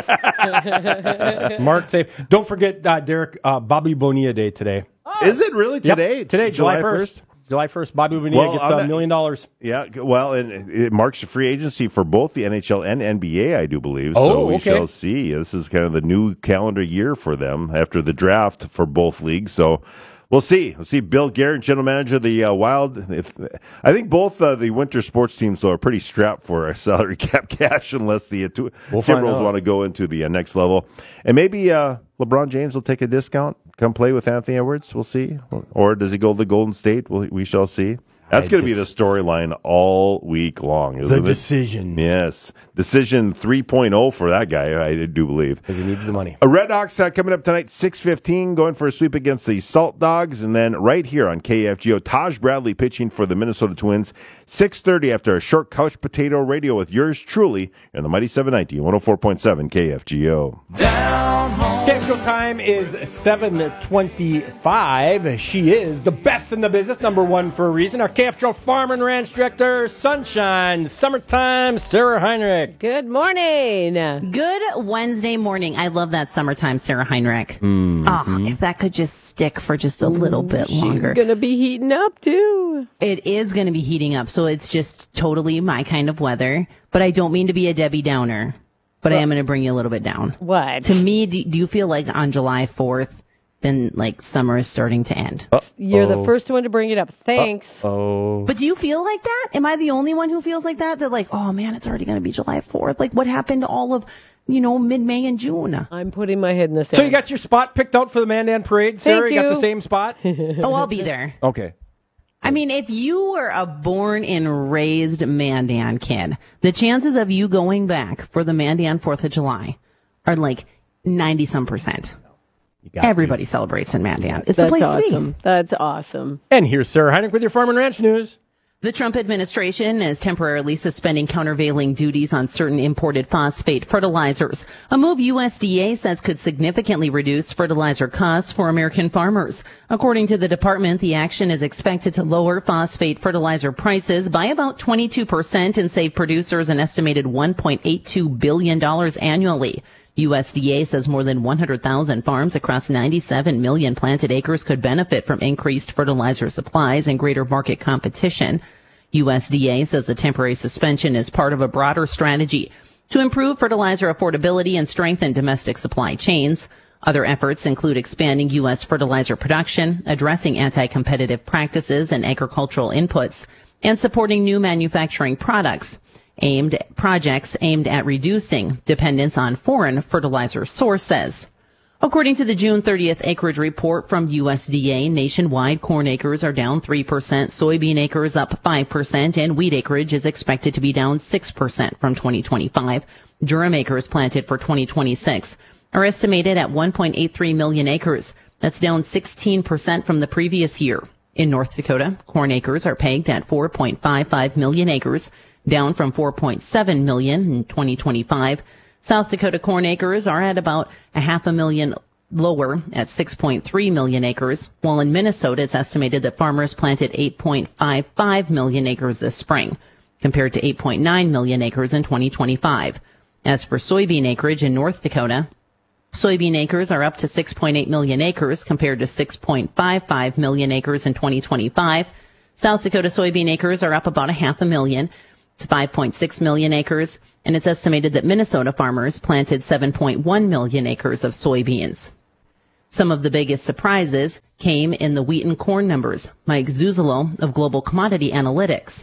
Marked safe. Don't forget, uh, Derek. Uh, Bobby Bonilla Day today. Oh. Is it really today? Yep. Today, July first. July first. Bobby Bonilla well, gets a uh, million dollars. Yeah. Well, and it marks the free agency for both the N H L and N B A, I do believe. Oh, so we okay. shall see. This is kind of the new calendar year for them after the draft for both leagues. So. We'll see. We'll see. Bill Garrett, general manager of the uh, Wild. If, I think both uh, the winter sports teams, though, are pretty strapped for salary cap cash unless the uh, two, we'll Timberwolves want to go into the uh, next level. And maybe uh, LeBron James will take a discount, come play with Anthony Edwards. We'll see. Or does he go to Golden State? We'll, we shall see. That's going to be the storyline all week long, isn't the it? The decision. Yes. Decision three point oh for that guy, I do believe. Because he needs the money. A Red Hawks uh, coming up tonight, six fifteen, going for a sweep against the Salt Dogs. And then right here on K F G O, Taj Bradley pitching for the Minnesota Twins. six thirty after a short couch potato radio with yours truly in the Mighty seven ninety, one oh four point seven K F G O. Down home. K F G O time is seven twenty-five. She is the best in the business, number one for a reason. Our K F G O Farm and Ranch Director, Sunshine, Summertime, Sarah Heinrich. Good morning. Good Wednesday morning. I love that Summertime, Sarah Heinrich. Mm-hmm. Oh, if that could just stick for just a little bit longer. She's going to be heating up, too. It is going to be heating up, so it's just totally my kind of weather. But I don't mean to be a Debbie Downer, but well, I am going to bring you a little bit down. What? To me, do, do you feel like on July fourth, then like summer is starting to end? Uh-oh. You're the first one to bring it up. Thanks. Oh. But do you feel like that? Am I the only one who feels like that? That like, oh man, it's already going to be July fourth. Like what happened to all of, you know, mid-May and June? I'm putting my head in the sand. So you got your spot picked out for the Mandan Parade, Sarah? Thank you. you got the same spot? Oh, I'll be there. Okay. I mean, if you were a born and raised Mandan kid, the chances of you going back for the Mandan fourth of July are like ninety-some percent. Everybody to. celebrates in Mandan. It's That's a place awesome. to be. That's awesome. And here's Sarah Heinrich with your Farm and Ranch news. The Trump administration is temporarily suspending countervailing duties on certain imported phosphate fertilizers, a move U S D A says could significantly reduce fertilizer costs for American farmers. According to the department, the action is expected to lower phosphate fertilizer prices by about twenty-two percent and save producers an estimated one point eight two billion dollars annually. U S D A says more than one hundred thousand farms across ninety-seven million planted acres could benefit from increased fertilizer supplies and greater market competition. U S D A says the temporary suspension is part of a broader strategy to improve fertilizer affordability and strengthen domestic supply chains. Other efforts include expanding U S fertilizer production, addressing anti-competitive practices and agricultural inputs, and supporting new manufacturing products. Aimed projects aimed at reducing dependence on foreign fertilizer sources. According to the June thirtieth acreage report from U S D A, nationwide corn acres are down three percent, soybean acres up five percent, and wheat acreage is expected to be down six percent from twenty twenty-five. Durum acres planted for twenty twenty-six are estimated at one point eight three million acres. That's down sixteen percent from the previous year. In North Dakota, corn acres are pegged at four point five five million acres, down from four point seven million in twenty twenty-five. South Dakota corn acres are at about a half a million lower at six point three million acres, while in Minnesota it's estimated that farmers planted eight point five five million acres this spring, compared to eight point nine million acres in twenty twenty-five. As for soybean acreage in North Dakota, soybean acres are up to six point eight million acres compared to six point five five million acres in twenty twenty-five. South Dakota soybean acres are up about a half a million to five point six million acres, and it's estimated that Minnesota farmers planted seven point one million acres of soybeans. Some of the biggest surprises came in the wheat and corn numbers. Mike Zuzolo of Global Commodity Analytics.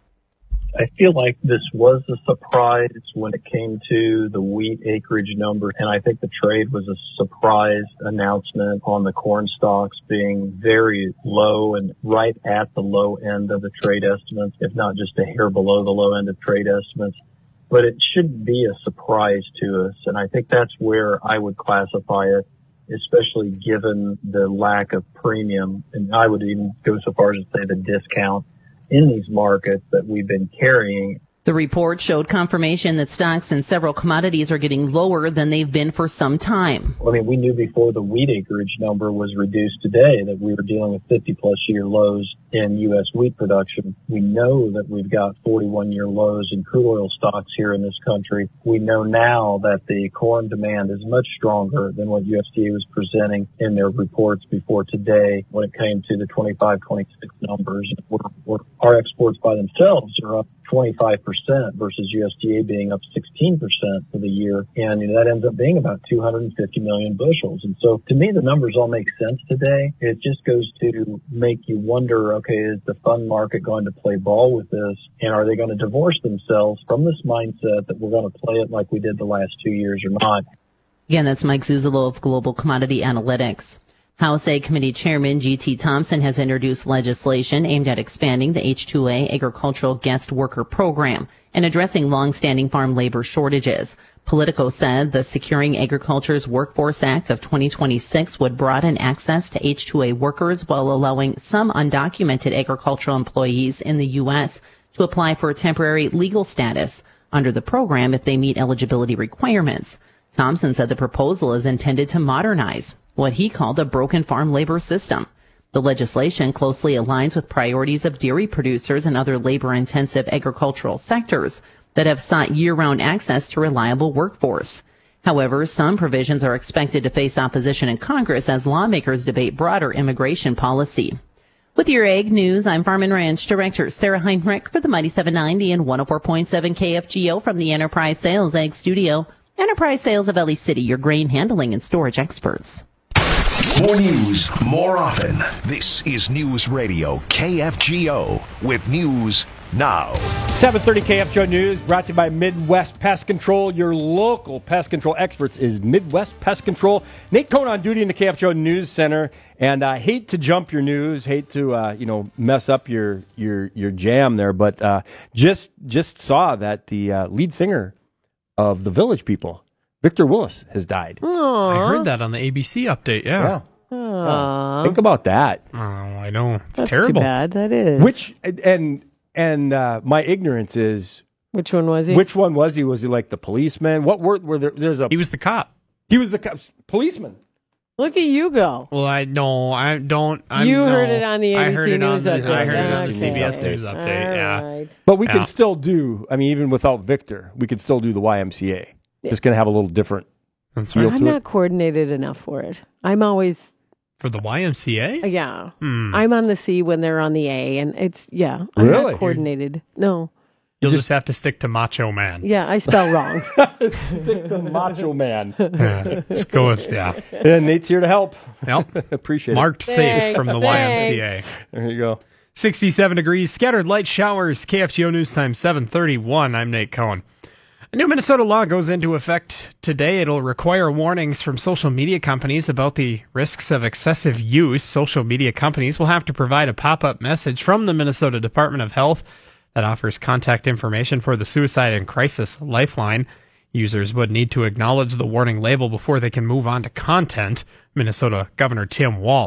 I feel like this was a surprise when it came to the wheat acreage number, and I think the trade was a surprise announcement on the corn stocks being very low and right at the low end of the trade estimates, if not just a hair below the low end of trade estimates. But it shouldn't be a surprise to us, and I think that's where I would classify it, especially given the lack of premium, and I would even go so far as to say the discount in these markets that we've been carrying. The report showed confirmation that stocks in several commodities are getting lower than they've been for some time. I mean, we knew before the wheat acreage number was reduced today that we were dealing with fifty plus year lows in U S wheat production. We know that we've got forty-one year lows in crude oil stocks here in this country. We know now that the corn demand is much stronger than what U S D A was presenting in their reports before today when it came to the twenty-five twenty-six numbers. We're, we're, our exports by themselves are up twenty-five percent versus U S D A being up sixteen percent for the year. And you know, that ends up being about two hundred fifty million bushels. And so to me, the numbers all make sense today. It just goes to make you wonder, okay, is the fund market going to play ball with this? And are they going to divorce themselves from this mindset that we're going to play it like we did the last two years or not? Again, that's Mike Zuzolo of Global Commodity Analytics. House Ag Committee Chairman G T Thompson has introduced legislation aimed at expanding the H two A Agricultural Guest Worker Program and addressing long-standing farm labor shortages. Politico said the Securing Agriculture's Workforce Act of twenty twenty-six would broaden access to H two A workers while allowing some undocumented agricultural employees in the U S to apply for a temporary legal status under the program if they meet eligibility requirements. Thompson said the proposal is intended to modernize what he called a broken farm labor system. The legislation closely aligns with priorities of dairy producers and other labor-intensive agricultural sectors that have sought year-round access to reliable workforce. However, some provisions are expected to face opposition in Congress as lawmakers debate broader immigration policy. With your Ag News, I'm Farm and Ranch Director Sarah Heinrich for the Mighty seven ninety and one oh four point seven K F G O from the Enterprise Sales Ag Studio. Enterprise Sales of Ellie City, your grain handling and storage experts. More news, more often. This is News Radio K F G O with news now. seven thirty K F G O News brought to you by Midwest Pest Control. Your local pest control experts is Midwest Pest Control. Nate Cohn on duty in the K F G O News Center. And I uh, hate to jump your news, hate to uh, you know mess up your your your jam there, but uh, just just saw that the uh, lead singer of the Village People, Victor Willis, has died. Aww. I heard that on the A B C update, yeah. yeah. Uh, think about that. Oh, I know. It's That's terrible. Too bad, that is. Which, and and uh, my ignorance is... Which one was he? Which one was he? Was he like the policeman? What were, were there? There's a... He was the cop. He was the cop. Policeman. Look at you go. Well, I no, I don't. I'm, you no, heard it on the A B C I heard it News on the, update. I heard it on the okay. C B S News update, All yeah. Right. But we yeah. can still do, I mean, even without Victor, we could still do the Y M C A. Just going to have a little different That's feel right. I'm to not it. coordinated enough for it. I'm always... For the Y M C A? Yeah. Hmm. I'm on the C when they're on the A, and it's, yeah, I'm Really? not coordinated. No. You'll just, just have to stick to Macho Man. Yeah, I spell wrong. Stick to Macho Man. Yeah, just go with, yeah. And Nate's here to help. Yep. Appreciate Marked it. safe Thanks, from the thanks. Y M C A. There you go. sixty-seven degrees, scattered light showers, K F G O News Time seven thirty-one. I'm Nate Cohen. A new Minnesota law goes into effect today. It'll require warnings from social media companies about the risks of excessive use. Social media companies will have to provide a pop-up message from the Minnesota Department of Health that offers contact information for the Suicide and Crisis Lifeline. Users would need to acknowledge the warning label before they can move on to content. Minnesota Governor Tim Walz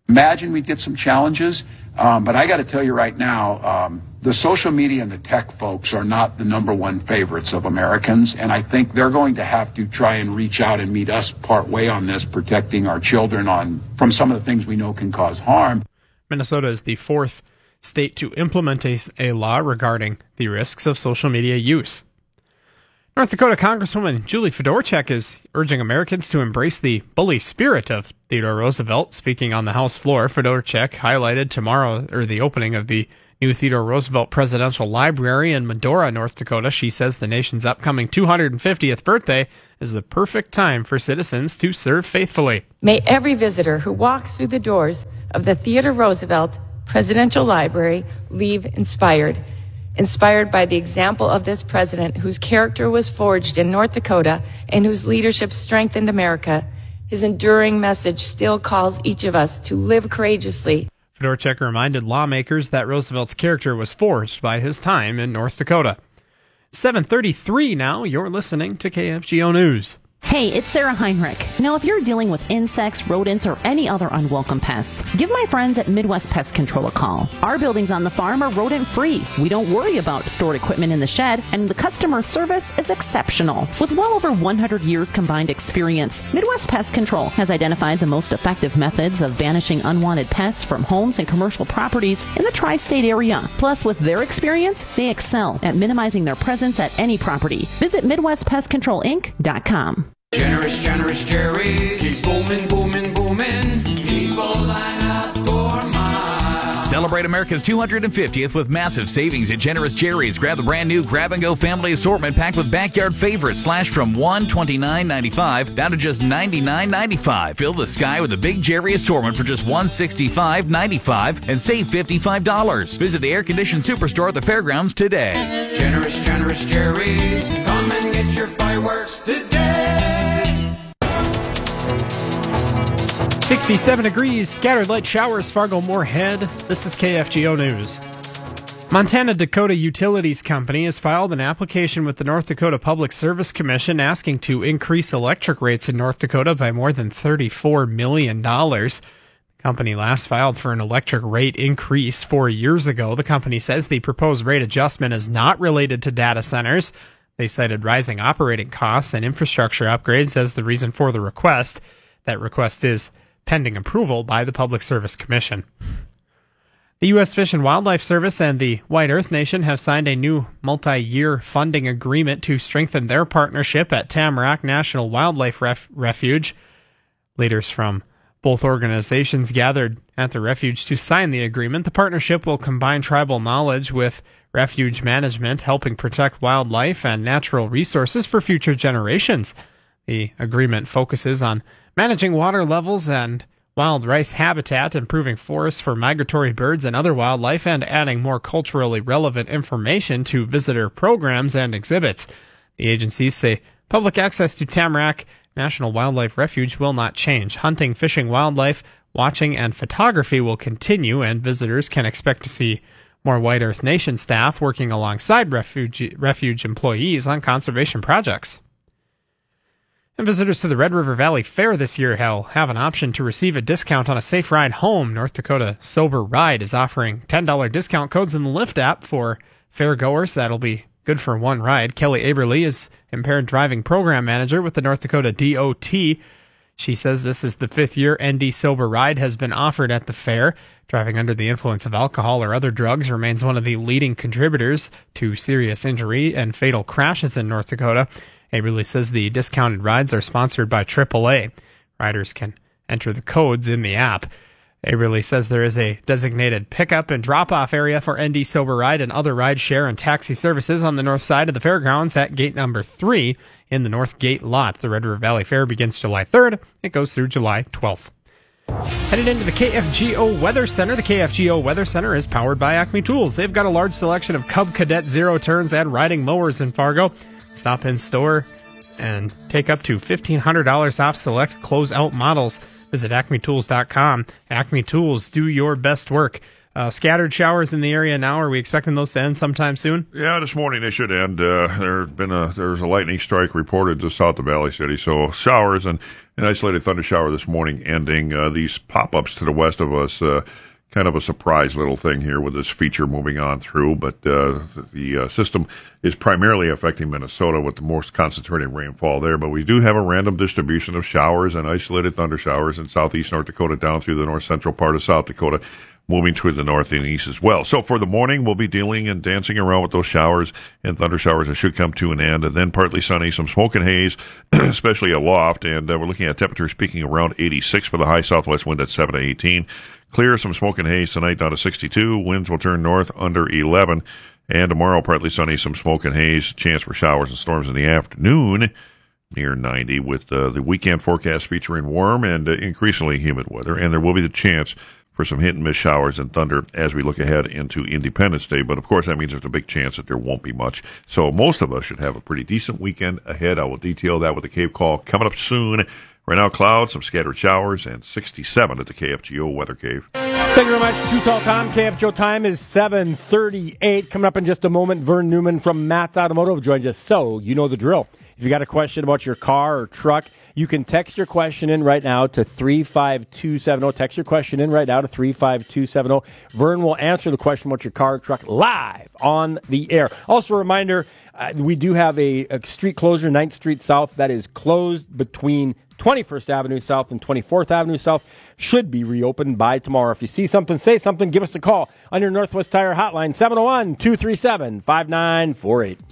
Imagine we'd get some challenges, um, but I got to tell you right now, um, the social media and the tech folks are not the number one favorites of Americans, and I think they're going to have to try and reach out and meet us part way on this, protecting our children on from some of the things we know can cause harm. Minnesota is the fourth state to implement a, a law regarding the risks of social media use. North Dakota Congresswoman Julie Fedorchak is urging Americans to embrace the bully spirit of Theodore Roosevelt. Speaking on the House floor, Fedorchak highlighted tomorrow or the opening of the new Theodore Roosevelt Presidential Library in Medora, North Dakota. She says the nation's upcoming two hundred fiftieth birthday is the perfect time for citizens to serve faithfully. May every visitor who walks through the doors of the Theodore Roosevelt Presidential Library leave inspired. Inspired by the example of this president whose character was forged in North Dakota and whose leadership strengthened America. His enduring message still calls each of us to live courageously. Fedorchak reminded lawmakers that Roosevelt's character was forged by his time in North Dakota. seven thirty-three now, you're listening to K F G O News. Hey, it's Sarah Heinrich. Now, if you're dealing with insects, rodents, or any other unwelcome pests, give my friends at Midwest Pest Control a call. Our buildings on the farm are rodent-free. We don't worry about stored equipment in the shed, and the customer service is exceptional. With well over one hundred years combined experience, Midwest Pest Control has identified the most effective methods of banishing unwanted pests from homes and commercial properties in the tri-state area. Plus, with their experience, they excel at minimizing their presence at any property. Visit Midwest Pest Control Inc dot com. Generous, generous Jerry's. Keep booming, booming, booming. People line up for miles. Celebrate America's two hundred fiftieth with massive savings at Generous Jerry's. Grab the brand new Grab and Go family assortment packed with backyard favorites slashed from one hundred twenty-nine ninety-five down to just ninety-nine ninety-five. Fill the sky with a big Jerry assortment for just one hundred sixty-five ninety-five and save fifty-five dollars. Visit the air-conditioned superstore at the fairgrounds today. Generous, generous Jerry's. Come and get your fireworks today. sixty-seven degrees, scattered light showers, Fargo-Moorhead. This is K F G O News. Montana Dakota Utilities Company has filed an application with the North Dakota Public Service Commission asking to increase electric rates in North Dakota by more than thirty-four million dollars. The company last filed for an electric rate increase four years ago. The company says the proposed rate adjustment is not related to data centers. They cited rising operating costs and infrastructure upgrades as the reason for the request. That request is pending approval by the Public Service Commission. The U S Fish and Wildlife Service and the White Earth Nation have signed a new multi-year funding agreement to strengthen their partnership at Tamarack National Wildlife Ref- Refuge. Leaders from both organizations gathered at the refuge to sign the agreement. The partnership will combine tribal knowledge with refuge management, helping protect wildlife and natural resources for future generations. The agreement focuses on managing water levels and wild rice habitat, improving forests for migratory birds and other wildlife, and adding more culturally relevant information to visitor programs and exhibits. The agencies say public access to Tamarack National Wildlife Refuge will not change. Hunting, fishing, wildlife, watching, and photography will continue, and visitors can expect to see more White Earth Nation staff working alongside refuge, refuge employees on conservation projects. And visitors to the Red River Valley Fair this year will have an option to receive a discount on a safe ride home. North Dakota Sober Ride is offering ten dollars discount codes in the Lyft app for fairgoers. That'll be good for one ride. Kelly Aberly is impaired driving program manager with the North Dakota D O T. She says this is the fifth year N D Sober Ride has been offered at the fair. Driving under the influence of alcohol or other drugs remains one of the leading contributors to serious injury and fatal crashes in North Dakota. Aberly says the discounted rides are sponsored by triple A. Riders can enter the codes in the app. Aberly says there is a designated pickup and drop-off area for N D Sober Ride and other ride share and taxi services on the north side of the fairgrounds at gate number three in the North Gate lot. The Red River Valley Fair begins July third. It goes through July twelfth. Headed into the K F G O Weather Center. The K F G O Weather Center is powered by Acme Tools. They've got a large selection of Cub Cadet zero turns and riding mowers in Fargo. Stop in store and take up to fifteen hundred dollars off select closeout models. Visit acme tools dot com. Acme Tools, do your best work. Uh, scattered showers in the area now. Are we expecting those to end sometime soon? Yeah, this morning they should end. Uh, there's been a there's a lightning strike reported just south of Valley City, so showers and an isolated thunder shower this morning ending. Uh, these pop-ups to the west of us, uh, kind of a surprise little thing here with this feature moving on through, but uh, the uh, system is primarily affecting Minnesota with the most concentrated rainfall there, but we do have a random distribution of showers and isolated thunder showers in southeast North Dakota down through the north central part of South Dakota, moving toward the north and east as well. So for the morning, we'll be dealing and dancing around with those showers and thunder showers that should come to an end, and then partly sunny, some smoke and haze, especially aloft, and uh, we're looking at temperatures peaking around eighty-six for the high southwest wind at seven to eighteen. Clear, some smoke and haze tonight down to sixty-two. Winds will turn north under eleven. And tomorrow, partly sunny, some smoke and haze. Chance for showers and storms in the afternoon near ninety, with uh, the weekend forecast featuring warm and uh, increasingly humid weather. And there will be the chance for some hit and miss showers and thunder as we look ahead into Independence Day. But of course, that means there's a big chance that there won't be much. So most of us should have a pretty decent weekend ahead. I will detail that with the Cave Call coming up soon. Right now, clouds, some scattered showers, and sixty-seven at the K F G O Weather Cave. Thank you very much. Too Tall Tom. K F G O time is seven thirty-eight. Coming up in just a moment, Vern Newman from Matt's Automotive joins us. So, you know the drill. If you got a question about your car or truck, you can text your question in right now to three five two seven zero. Text your question in right now to three five two seven zero. Vern will answer the question about your car or truck live on the air. Also, a reminder, uh, we do have a, a street closure, ninth Street South, that is closed between twenty-first Avenue South and twenty-fourth Avenue South. Should be reopened by tomorrow. If you see something, say something, give us a call on your Northwest Tire hotline, seven oh one, two three seven, five nine four eight.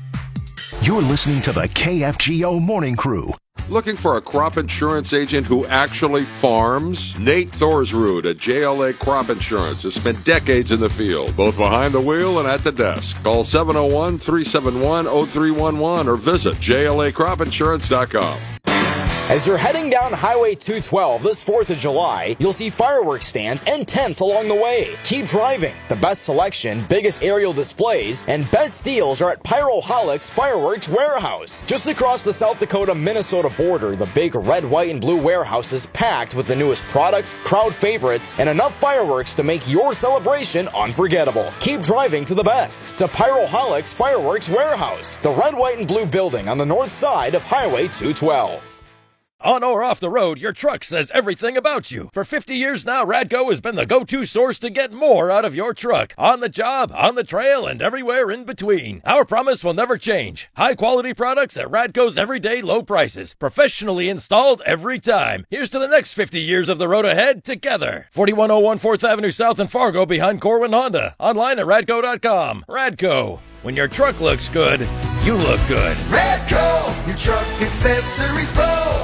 You're listening to the K F G O Morning Crew. Looking for a crop insurance agent who actually farms? Nate Thorsrud at J L A Crop Insurance has spent decades in the field, both behind the wheel and at the desk. Call seven oh one, three seven one, oh three one one or visit J L A crop insurance dot com. As you're heading down Highway two twelve this fourth of July, you'll see fireworks stands and tents along the way. Keep driving. The best selection, biggest aerial displays, and best deals are at Pyroholics Fireworks Warehouse. Just across the South Dakota-Minnesota border, the big red, white, and blue warehouse is packed with the newest products, crowd favorites, and enough fireworks to make your celebration unforgettable. Keep driving to the best. To Pyroholics Fireworks Warehouse, the red, white, and blue building on the north side of Highway two twelve. On or off the road, your truck says everything about you. For fifty years now, Radco has been the go-to source to get more out of your truck. On the job, on the trail, and everywhere in between. Our promise will never change. High-quality products at Radco's everyday low prices. Professionally installed every time. Here's to the next fifty years of the road ahead together. forty-one oh one fourth Avenue South in Fargo behind Corwin Honda. Online at radco dot com. Radco. When your truck looks good, you look good. Radco, your truck accessories pro.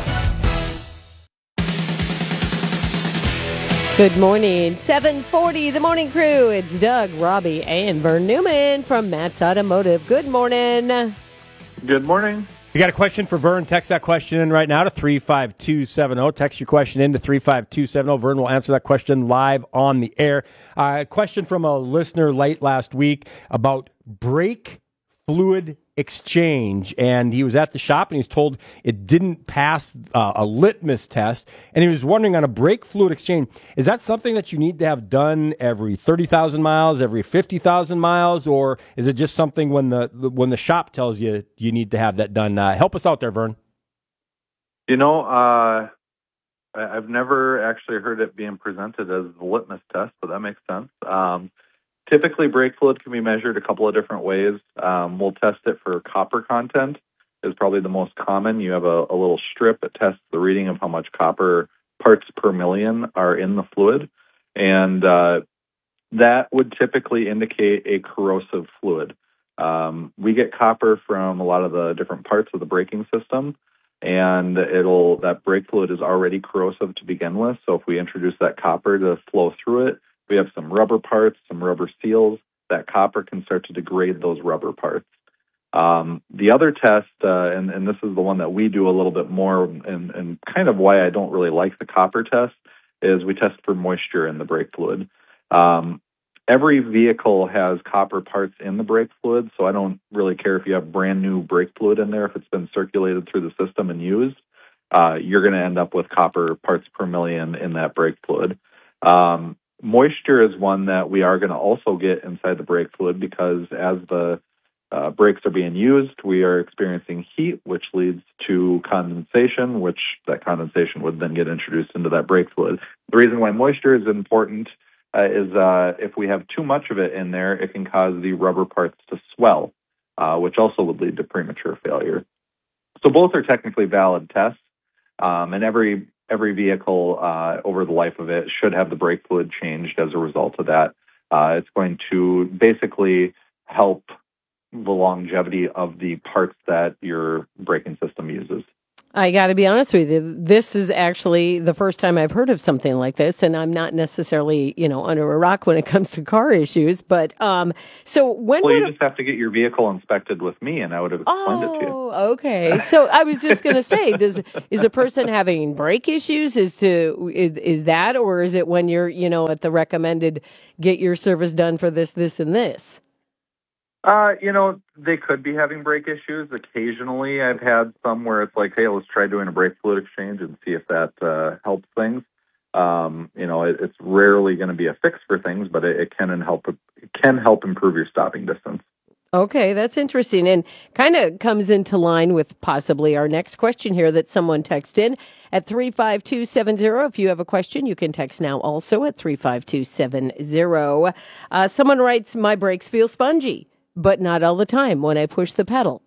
Good morning. seven forty, the morning crew. It's Doug, Robbie, and Vern Newman from Matt's Automotive. Good morning. Good morning. You got a question for Vern? Text that question in right now to three five two seven zero. Text your question in to three five two seven zero. Vern will answer that question live on the air. Uh, a question from a listener late last week about brake fluid exchange, and he was at the shop and he was told it didn't pass uh, a litmus test, and he was wondering on a brake fluid exchange, is that something that you need to have done every thirty thousand miles, every fifty thousand miles, or is it just something when the when the shop tells you you need to have that done? Uh, help us out there, Vern. You know, uh, I've never actually heard it being presented as the litmus test, but that makes sense. Um, Typically, brake fluid can be measured a couple of different ways. Um, we'll test it for copper content, is probably the most common. You have a, a little strip that tests the reading of how much copper parts per million are in the fluid, and uh, that would typically indicate a corrosive fluid. Um, we get copper from a lot of the different parts of the braking system, and it'll that brake fluid is already corrosive to begin with, so if we introduce that copper to flow through it, we have some rubber parts, some rubber seals. That copper can start to degrade those rubber parts. Um, the other test, uh, and, and this is the one that we do a little bit more, and, and kind of why I don't really like the copper test, is we test for moisture in the brake fluid. Um, every vehicle has copper parts in the brake fluid, so I don't really care if you have brand new brake fluid in there. If it's been circulated through the system and used, uh, you're going to end up with copper parts per million in that brake fluid. Um, moisture is one that we are going to also get inside the brake fluid because as the uh, brakes are being used, we are experiencing heat, which leads to condensation, which that condensation would then get introduced into that brake fluid. The reason why moisture is important uh, is uh, if we have too much of it in there, it can cause the rubber parts to swell, uh, which also would lead to premature failure. So both are technically valid tests, um, and every every vehicle uh, over the life of it should have the brake fluid changed as a result of that. Uh, it's going to basically help the longevity of the parts that your braking system uses. I got to be honest with you. This is actually the first time I've heard of something like this, and I'm not necessarily, you know, under a rock when it comes to car issues. But um, so when well, would you just have to get your vehicle inspected with me, and I would have explained oh, it to you. Oh, okay. So I was just going to say, does is a person having brake issues? Is to is is that, or is it when you're, you know, at the recommended get your service done for this, this, and this? Uh, you know, they could be having brake issues. Occasionally, I've had some where it's like, hey, let's try doing a brake fluid exchange and see if that uh, helps things. Um, you know, it, it's rarely going to be a fix for things, but it, it can help. It can help improve your stopping distance. Okay, that's interesting, and kind of comes into line with possibly our next question here that someone texted in at three five two seven zero. If you have a question, you can text now also at three five two seven zero. Uh, someone writes, my brakes feel spongy, but not all the time when I push the pedal.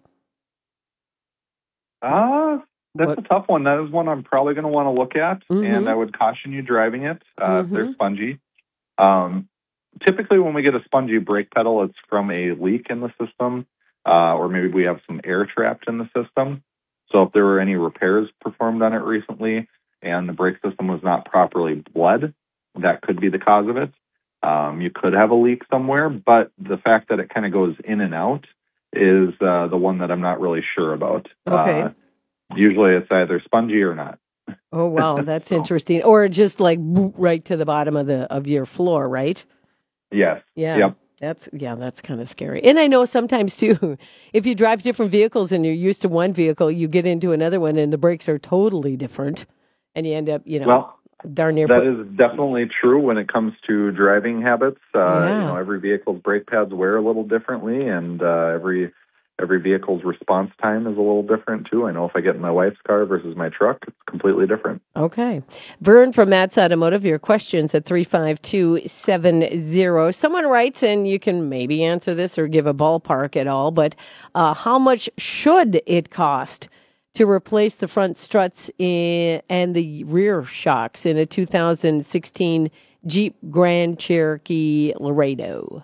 Ah, uh, that's what? a tough one. That is one I'm probably going to want to look at, Mm-hmm. and I would caution you driving it uh, Mm-hmm. if they're spongy. Um, typically, when we get a spongy brake pedal, it's from a leak in the system, uh, or maybe we have some air trapped in the system. So if there were any repairs performed on it recently and the brake system was not properly bled, that could be the cause of it. Um, you could have a leak somewhere, but the fact that it kind of goes in and out is uh, the one that I'm not really sure about. Okay. Uh, usually it's either spongy or not. Oh, wow, that's so interesting. Or just like right to the bottom of the of your floor, right? Yes. Yeah. Yep. That's yeah, that's kind of scary. And I know sometimes too, if you drive different vehicles and you're used to one vehicle, you get into another one and the brakes are totally different, and you end up, you know. Well, darn near. That is definitely true when it comes to driving habits. Uh, Yeah. You know, every vehicle's brake pads wear a little differently, and uh, every every vehicle's response time is a little different too. I know if I get in my wife's car versus my truck, it's completely different. Okay. Vern from Matt's Automotive, your questions at three five two seven zero. Someone writes, and you can maybe answer this or give a ballpark at all, but uh, how much should it cost to replace the front struts in, and the rear shocks in a two thousand sixteen Jeep Grand Cherokee Laredo?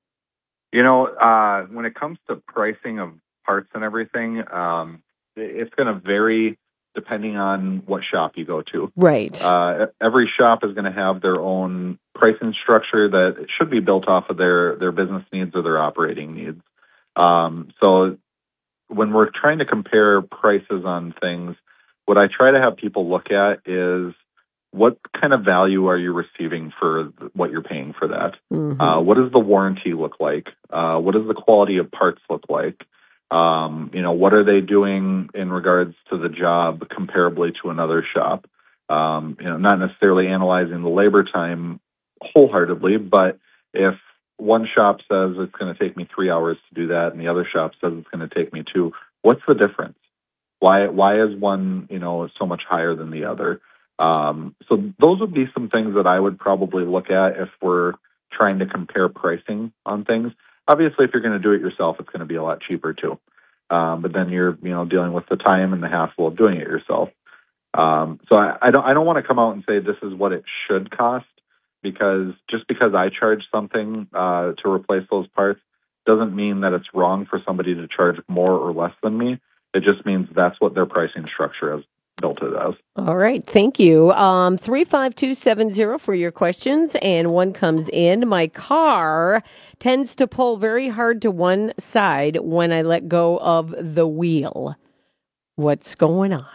You know, uh, when it comes to pricing of parts and everything, um, it's going to vary depending on what shop you go to. Right. Uh, every shop is going to have their own pricing structure that should be built off of their, their business needs or their operating needs. Um, so when we're trying to compare prices on things, what I try to have people look at is what kind of value are you receiving for what you're paying for that? Mm-hmm. Uh, what does the warranty look like? Uh, what does the quality of parts look like? Um, you know, what are they doing in regards to the job comparably to another shop? Um, you know, not necessarily analyzing the labor time wholeheartedly, but if one shop says it's going to take me three hours to do that and the other shop says it's going to take me two, what's the difference? Why, why is one, you know, so much higher than the other? Um, so those would be some things that I would probably look at if we're trying to compare pricing on things. Obviously, if you're going to do it yourself, it's going to be a lot cheaper too. Um, but then you're, you know, dealing with the time and the hassle of doing it yourself. Um, so I, I don't, I don't want to come out and say this is what it should cost, because just because I charge something uh, to replace those parts doesn't mean that it's wrong for somebody to charge more or less than me. It just means that's what their pricing structure is built it as. All right, thank you. Um, three five two seven zero for your questions, and one comes in. My car tends to pull very hard to one side when I let go of the wheel. What's going on?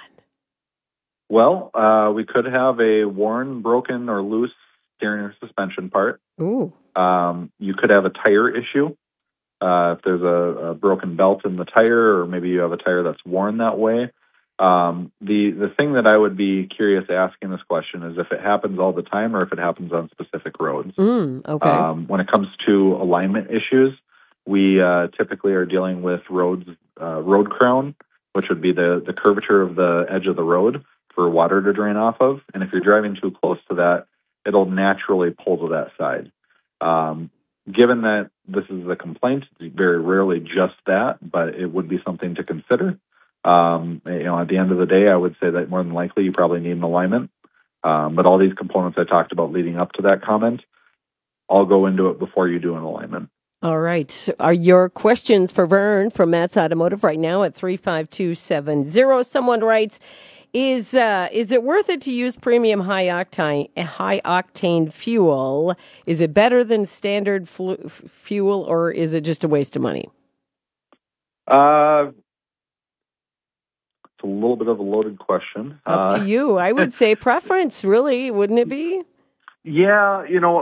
Well, uh, we could have a worn, broken, or loose steering or suspension part. Ooh. Um, you could have a tire issue. Uh, if there's a, a broken belt in the tire, or maybe you have a tire that's worn that way. Um, the the thing that I would be curious asking this question is if it happens all the time or if it happens on specific roads. Mm, okay. Um, when it comes to alignment issues, we uh, typically are dealing with roads, uh, road crown, which would be the, the curvature of the edge of the road for water to drain off of. And if you're driving too close to that, it'll naturally pull to that side. Um, given that this is a complaint, it's very rarely just that, but it would be something to consider. Um, you know, at the end of the day, I would say that more than likely you probably need an alignment. Um, but all these components I talked about leading up to that comment, all go into it before you do an alignment. All right. Are your questions for Vern from Matt's Automotive right now at three five two seven zero? Someone writes, is uh, is it worth it to use premium high octane high octane fuel? Is it better than standard flu- fuel, or is it just a waste of money? Uh, it's a little bit of a loaded question. Up uh, to you. I would say preference, really, wouldn't it be? Yeah, you know,